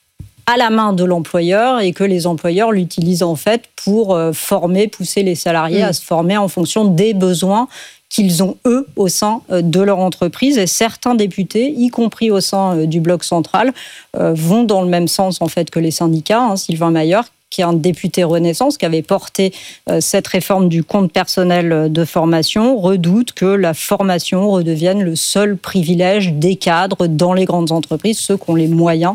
à la main de l'employeur et que les employeurs l'utilisent en fait pour former, pousser les salariés à se former en fonction des besoins qu'ils ont, eux, au sein de leur entreprise. Et certains députés, y compris au sein du bloc central, vont dans le même sens en fait que les syndicats. Sylvain Maillard, qui est un député Renaissance, qui avait porté cette réforme du compte personnel de formation, redoute que la formation redevienne le seul privilège des cadres dans les grandes entreprises, ceux qui ont les moyens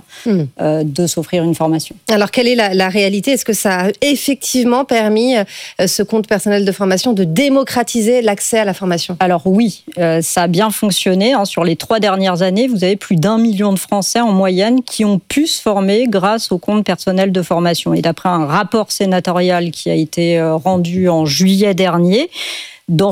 de s'offrir une formation. Alors, quelle est la réalité ? Est-ce que ça a effectivement permis, ce compte personnel de formation, de démocratiser l'accès à la formation ? Alors oui, ça a bien fonctionné. Sur les 3 dernières années, vous avez plus d'1 million de Français en moyenne qui ont pu se former grâce au compte personnel de formation. Et d'après un rapport sénatorial qui a été rendu en juillet dernier, dans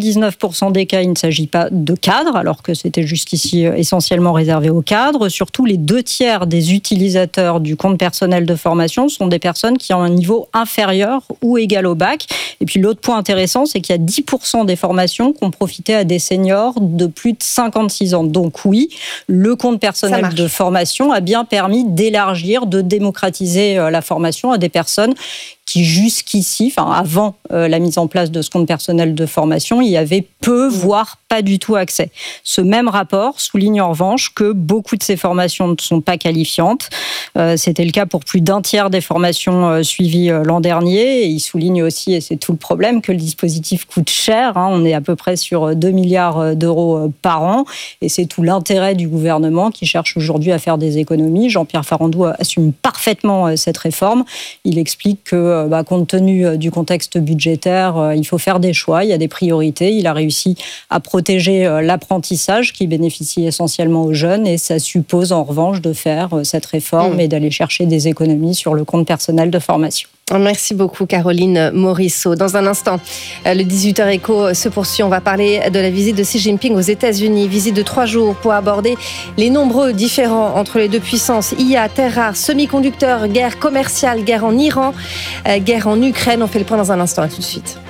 79% des cas, il ne s'agit pas de cadres, alors que c'était jusqu'ici essentiellement réservé aux cadres. Surtout, les 2/3 des utilisateurs du compte personnel de formation sont des personnes qui ont un niveau inférieur ou égal au bac. Et puis l'autre point intéressant, c'est qu'il y a 10% des formations qui ont profité à des seniors de plus de 56 ans. Donc oui, le compte personnel de formation a bien permis d'élargir, de démocratiser la formation à des personnes qui jusqu'ici, avant la mise en place de ce compte personnel de formation, il y avait peu, voire pas du tout accès. Ce même rapport souligne en revanche que beaucoup de ces formations ne sont pas qualifiantes. C'était le cas pour plus d'1/3 des formations suivies l'an dernier. Et il souligne aussi, et c'est tout le problème, que le dispositif coûte cher. On est à peu près sur 2 milliards d'euros par an. Et c'est tout l'intérêt du gouvernement qui cherche aujourd'hui à faire des économies. Jean-Pierre Farandou assume parfaitement cette réforme. Il explique que compte tenu du contexte budgétaire, il faut faire des choix, il y a des priorités. Il a réussi à protéger l'apprentissage qui bénéficie essentiellement aux jeunes et ça suppose en revanche de faire cette réforme et d'aller chercher des économies sur le compte personnel de formation. Merci beaucoup Caroline Morisseau. Dans un instant, le 18h Éco se poursuit. On va parler de la visite de Xi Jinping aux États-Unis. Visite de 3 jours pour aborder les nombreux différends entre les deux puissances. IA, terres rares, semi-conducteurs, guerre commerciale, guerre en Iran, guerre en Ukraine. On fait le point dans un instant. À tout de suite.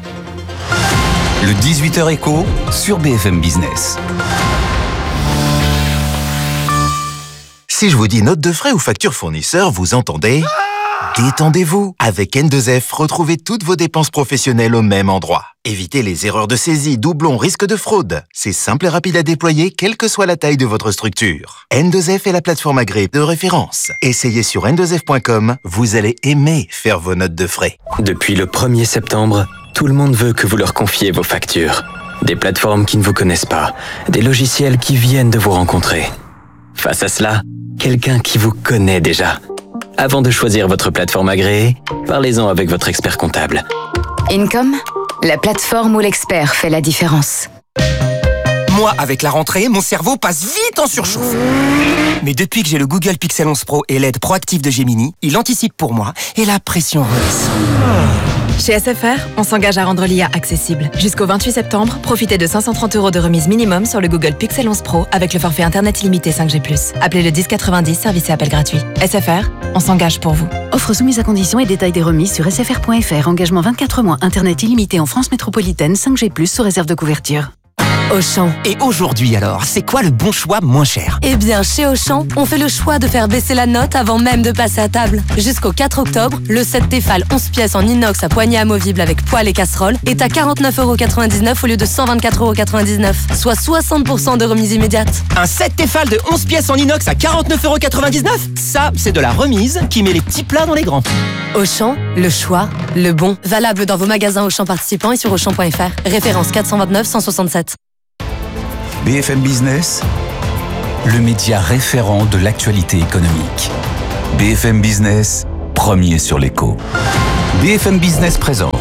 Le 18h Éco sur BFM Business. Si je vous dis note de frais ou facture fournisseur, vous entendez ? Détendez-vous. Avec N2F, retrouvez toutes vos dépenses professionnelles au même endroit. Évitez les erreurs de saisie, doublons, risques de fraude. C'est simple et rapide à déployer, quelle que soit la taille de votre structure. N2F est la plateforme agréée de référence. Essayez sur n2f.com, vous allez aimer faire vos notes de frais. Depuis le 1er septembre, tout le monde veut que vous leur confiez vos factures. Des plateformes qui ne vous connaissent pas, des logiciels qui viennent de vous rencontrer. Face à cela, quelqu'un qui vous connaît déjà. Avant de choisir votre plateforme agréée, parlez-en avec votre expert comptable. Income, la plateforme où l'expert fait la différence. Moi, avec la rentrée, mon cerveau passe vite en surchauffe. Mais depuis que j'ai le Google Pixel 11 Pro et l'aide proactive de Gemini, il anticipe pour moi et la pression redescend. Chez SFR, on s'engage à rendre l'IA accessible. Jusqu'au 28 septembre, profitez de 530 € de remise minimum sur le Google Pixel 11 Pro avec le forfait Internet illimité 5G+. Appelez le 1090, service et appel gratuit. SFR, on s'engage pour vous. Offre soumise à conditions et détails des remises sur sfr.fr. Engagement 24 mois, Internet illimité en France métropolitaine, 5G+, sous réserve de couverture. Auchan. Et aujourd'hui alors, c'est quoi le bon choix moins cher? Eh bien, chez Auchan, on fait le choix de faire baisser la note avant même de passer à table. Jusqu'au 4 octobre, le set Tefal 11 pièces en inox à poignée amovible avec poêle et casserole est à 49,99 € au lieu de 124,99 €, soit 60% de remise immédiate. Un set Tefal de 11 pièces en inox à 49,99 €? Ça, c'est de la remise qui met les petits plats dans les grands. Auchan, le choix, le bon. Valable dans vos magasins Auchan participants et sur Auchan.fr. Référence 429 167. BFM Business, le média référent de l'actualité économique. BFM Business, premier sur l'écho. BFM Business présente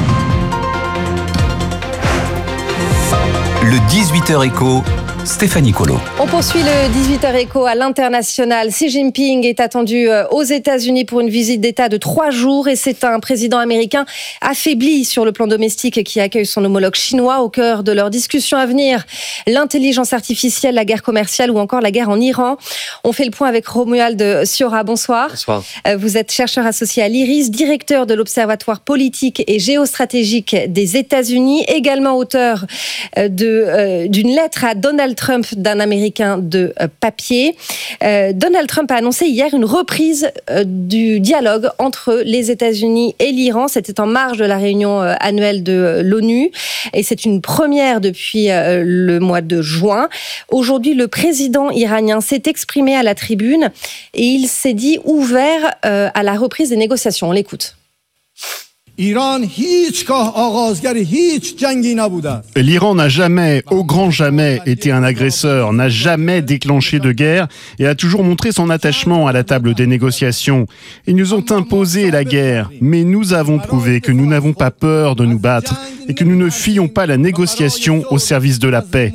le 18h écho, Stéphanie Colo. On poursuit le 18h écho à l'international. Xi Jinping est attendu aux États-Unis pour une visite d'État de 3 jours et c'est un président américain affaibli sur le plan domestique qui accueille son homologue chinois au cœur de leurs discussions à venir. L'intelligence artificielle, la guerre commerciale ou encore la guerre en Iran. On fait le point avec Romuald Siora. Bonsoir. Bonsoir. Vous êtes chercheur associé à l'IRIS, directeur de l'Observatoire politique et géostratégique des États-Unis, également auteur d'une lettre à Donald Trump d'un Américain de papier. Donald Trump a annoncé hier une reprise du dialogue entre les États-Unis et l'Iran. C'était en marge de la réunion annuelle de l'ONU et c'est une première depuis le mois de juin. Aujourd'hui, le président iranien s'est exprimé à la tribune et il s'est dit ouvert à la reprise des négociations. On l'écoute. L'Iran n'a jamais, au grand jamais, été un agresseur, n'a jamais déclenché de guerre et a toujours montré son attachement à la table des négociations. Ils nous ont imposé la guerre, mais nous avons prouvé que nous n'avons pas peur de nous battre et que nous ne fuyons pas la négociation au service de la paix.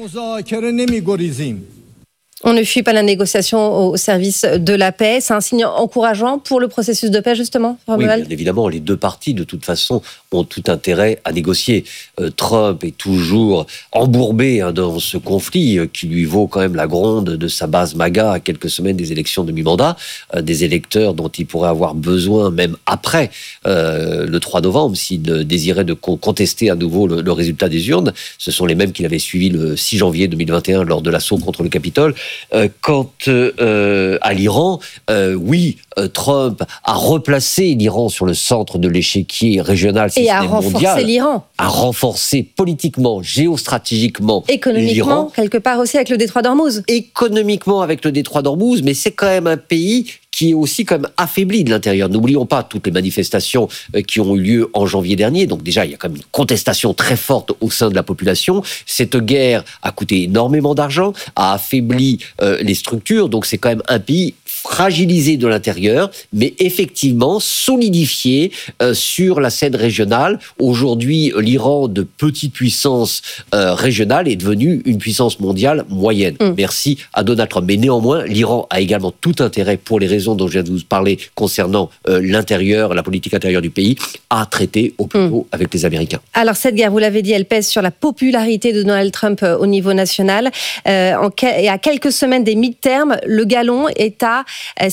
On ne fuit pas la négociation au service de la paix. C'est un signe encourageant pour le processus de paix, justement, Romuald ? Oui, bien évidemment, les deux parties, de toute façon, ont tout intérêt à négocier. Trump est toujours embourbé dans ce conflit qui lui vaut quand même la gronde de sa base MAGA à quelques semaines des élections de mi-mandat, des électeurs dont il pourrait avoir besoin même après le 3 novembre, s'il désirait de contester à nouveau le résultat des urnes. Ce sont les mêmes qu'il avait suivis le 6 janvier 2021 lors de l'assaut contre le Capitole. Quant à l'Iran, oui, Trump a replacé l'Iran sur le centre de l'échiquier régional, et a renforcé l'Iran. A renforcé politiquement, géostratégiquement, économiquement, l'Iran. Quelque part aussi avec le détroit d'Ormuz. Économiquement avec le détroit d'Ormuz, mais c'est quand même un pays qui est aussi quand même affaibli de l'intérieur. N'oublions pas toutes les manifestations qui ont eu lieu en janvier dernier. Donc déjà, il y a quand même une contestation très forte au sein de la population. Cette guerre a coûté énormément d'argent, a affaibli les structures. Donc c'est quand même un pays fragilisé de l'intérieur, mais effectivement solidifié sur la scène régionale. Aujourd'hui, l'Iran, de petite puissance régionale, est devenu une puissance mondiale moyenne. Merci à Donald Trump. Mais néanmoins, l'Iran a également tout intérêt, pour les raisons dont je viens de vous parler concernant l'intérieur, la politique intérieure du pays, à traiter au plus tôt avec les Américains. Alors cette guerre, vous l'avez dit, elle pèse sur la popularité de Donald Trump au niveau national. Et à quelques semaines des midterms, le gallon est à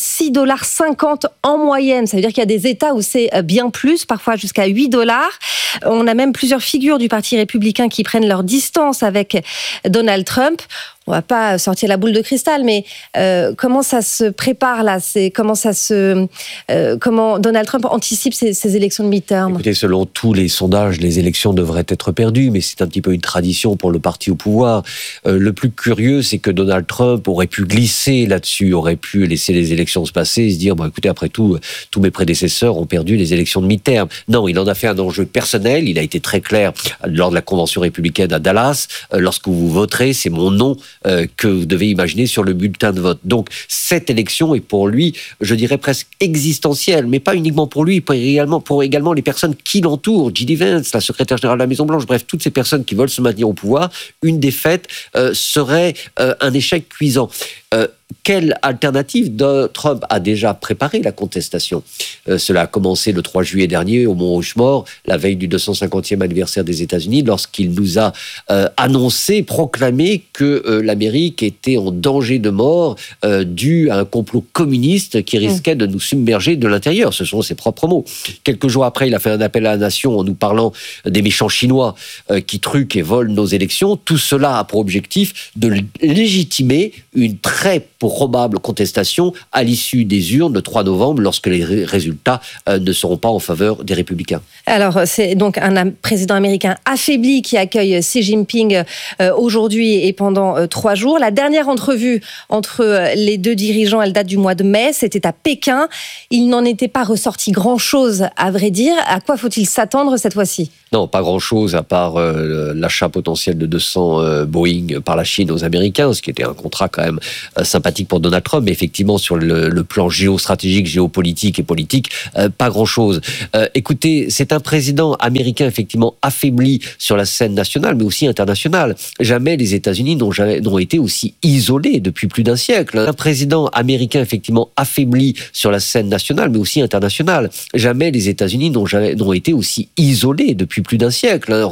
$6,50 en moyenne. Ça veut dire qu'il y a des États où c'est bien plus, parfois jusqu'à $8. On a même plusieurs figures du Parti républicain qui prennent leur distance avec Donald Trump. On va pas sortir la boule de cristal, mais comment ça se prépare là ? Comment Donald Trump anticipe ces élections de midterm ? Écoutez, selon tous les sondages, les élections devraient être perdues, mais c'est un petit peu une tradition pour le parti au pouvoir. Le plus curieux, c'est que Donald Trump aurait pu glisser là-dessus, aurait pu laisser les élections se passer et se dire, bon, écoutez, après tout, tous mes prédécesseurs ont perdu les élections de midterm. Non, il en a fait un enjeu personnel solennel. Il a été très clair lors de la convention républicaine à Dallas. Lorsque vous voterez, c'est mon nom que vous devez imaginer sur le bulletin de vote. Donc, cette élection est pour lui, je dirais presque existentielle, mais pas uniquement pour lui, pour également les personnes qui l'entourent. J.D. Vance, la secrétaire générale de la Maison-Blanche, bref, toutes ces personnes qui veulent se maintenir au pouvoir. Une défaite serait un échec cuisant. Quelle alternative Trump a déjà préparé la contestation. Cela a commencé le 3 juillet dernier au Mont Rushmore, la veille du 250e anniversaire des États-Unis, lorsqu'il nous a proclamé que l'Amérique était en danger de mort dû à un complot communiste qui risquait de nous submerger de l'intérieur. Ce sont ses propres mots. Quelques jours après, il a fait un appel à la nation en nous parlant des méchants Chinois qui truquent et volent nos élections. Tout cela a pour objectif de légitimer une très probable contestation à l'issue des urnes le 3 novembre lorsque les résultats ne seront pas en faveur des républicains. Alors, c'est donc un président américain affaibli qui accueille Xi Jinping aujourd'hui et pendant 3 jours. La dernière entrevue entre les deux dirigeants, elle date du mois de mai, c'était à Pékin. Il n'en était pas ressorti grand-chose, à vrai dire. À quoi faut-il s'attendre cette fois-ci ? Non, pas grand-chose, à part l'achat potentiel de 200 Boeing par la Chine aux Américains, ce qui était un contrat quand même sympathique pour Donald Trump. Mais effectivement, sur le plan géostratégique, géopolitique et politique, pas grand-chose. Écoutez, c'est un président américain effectivement affaibli sur la scène nationale, mais aussi internationale. Jamais les États-Unis n'ont été aussi isolés depuis plus d'un siècle. Un président américain effectivement affaibli sur la scène nationale, mais aussi internationale. Jamais les États-Unis n'ont été aussi isolés depuis plus d'un siècle.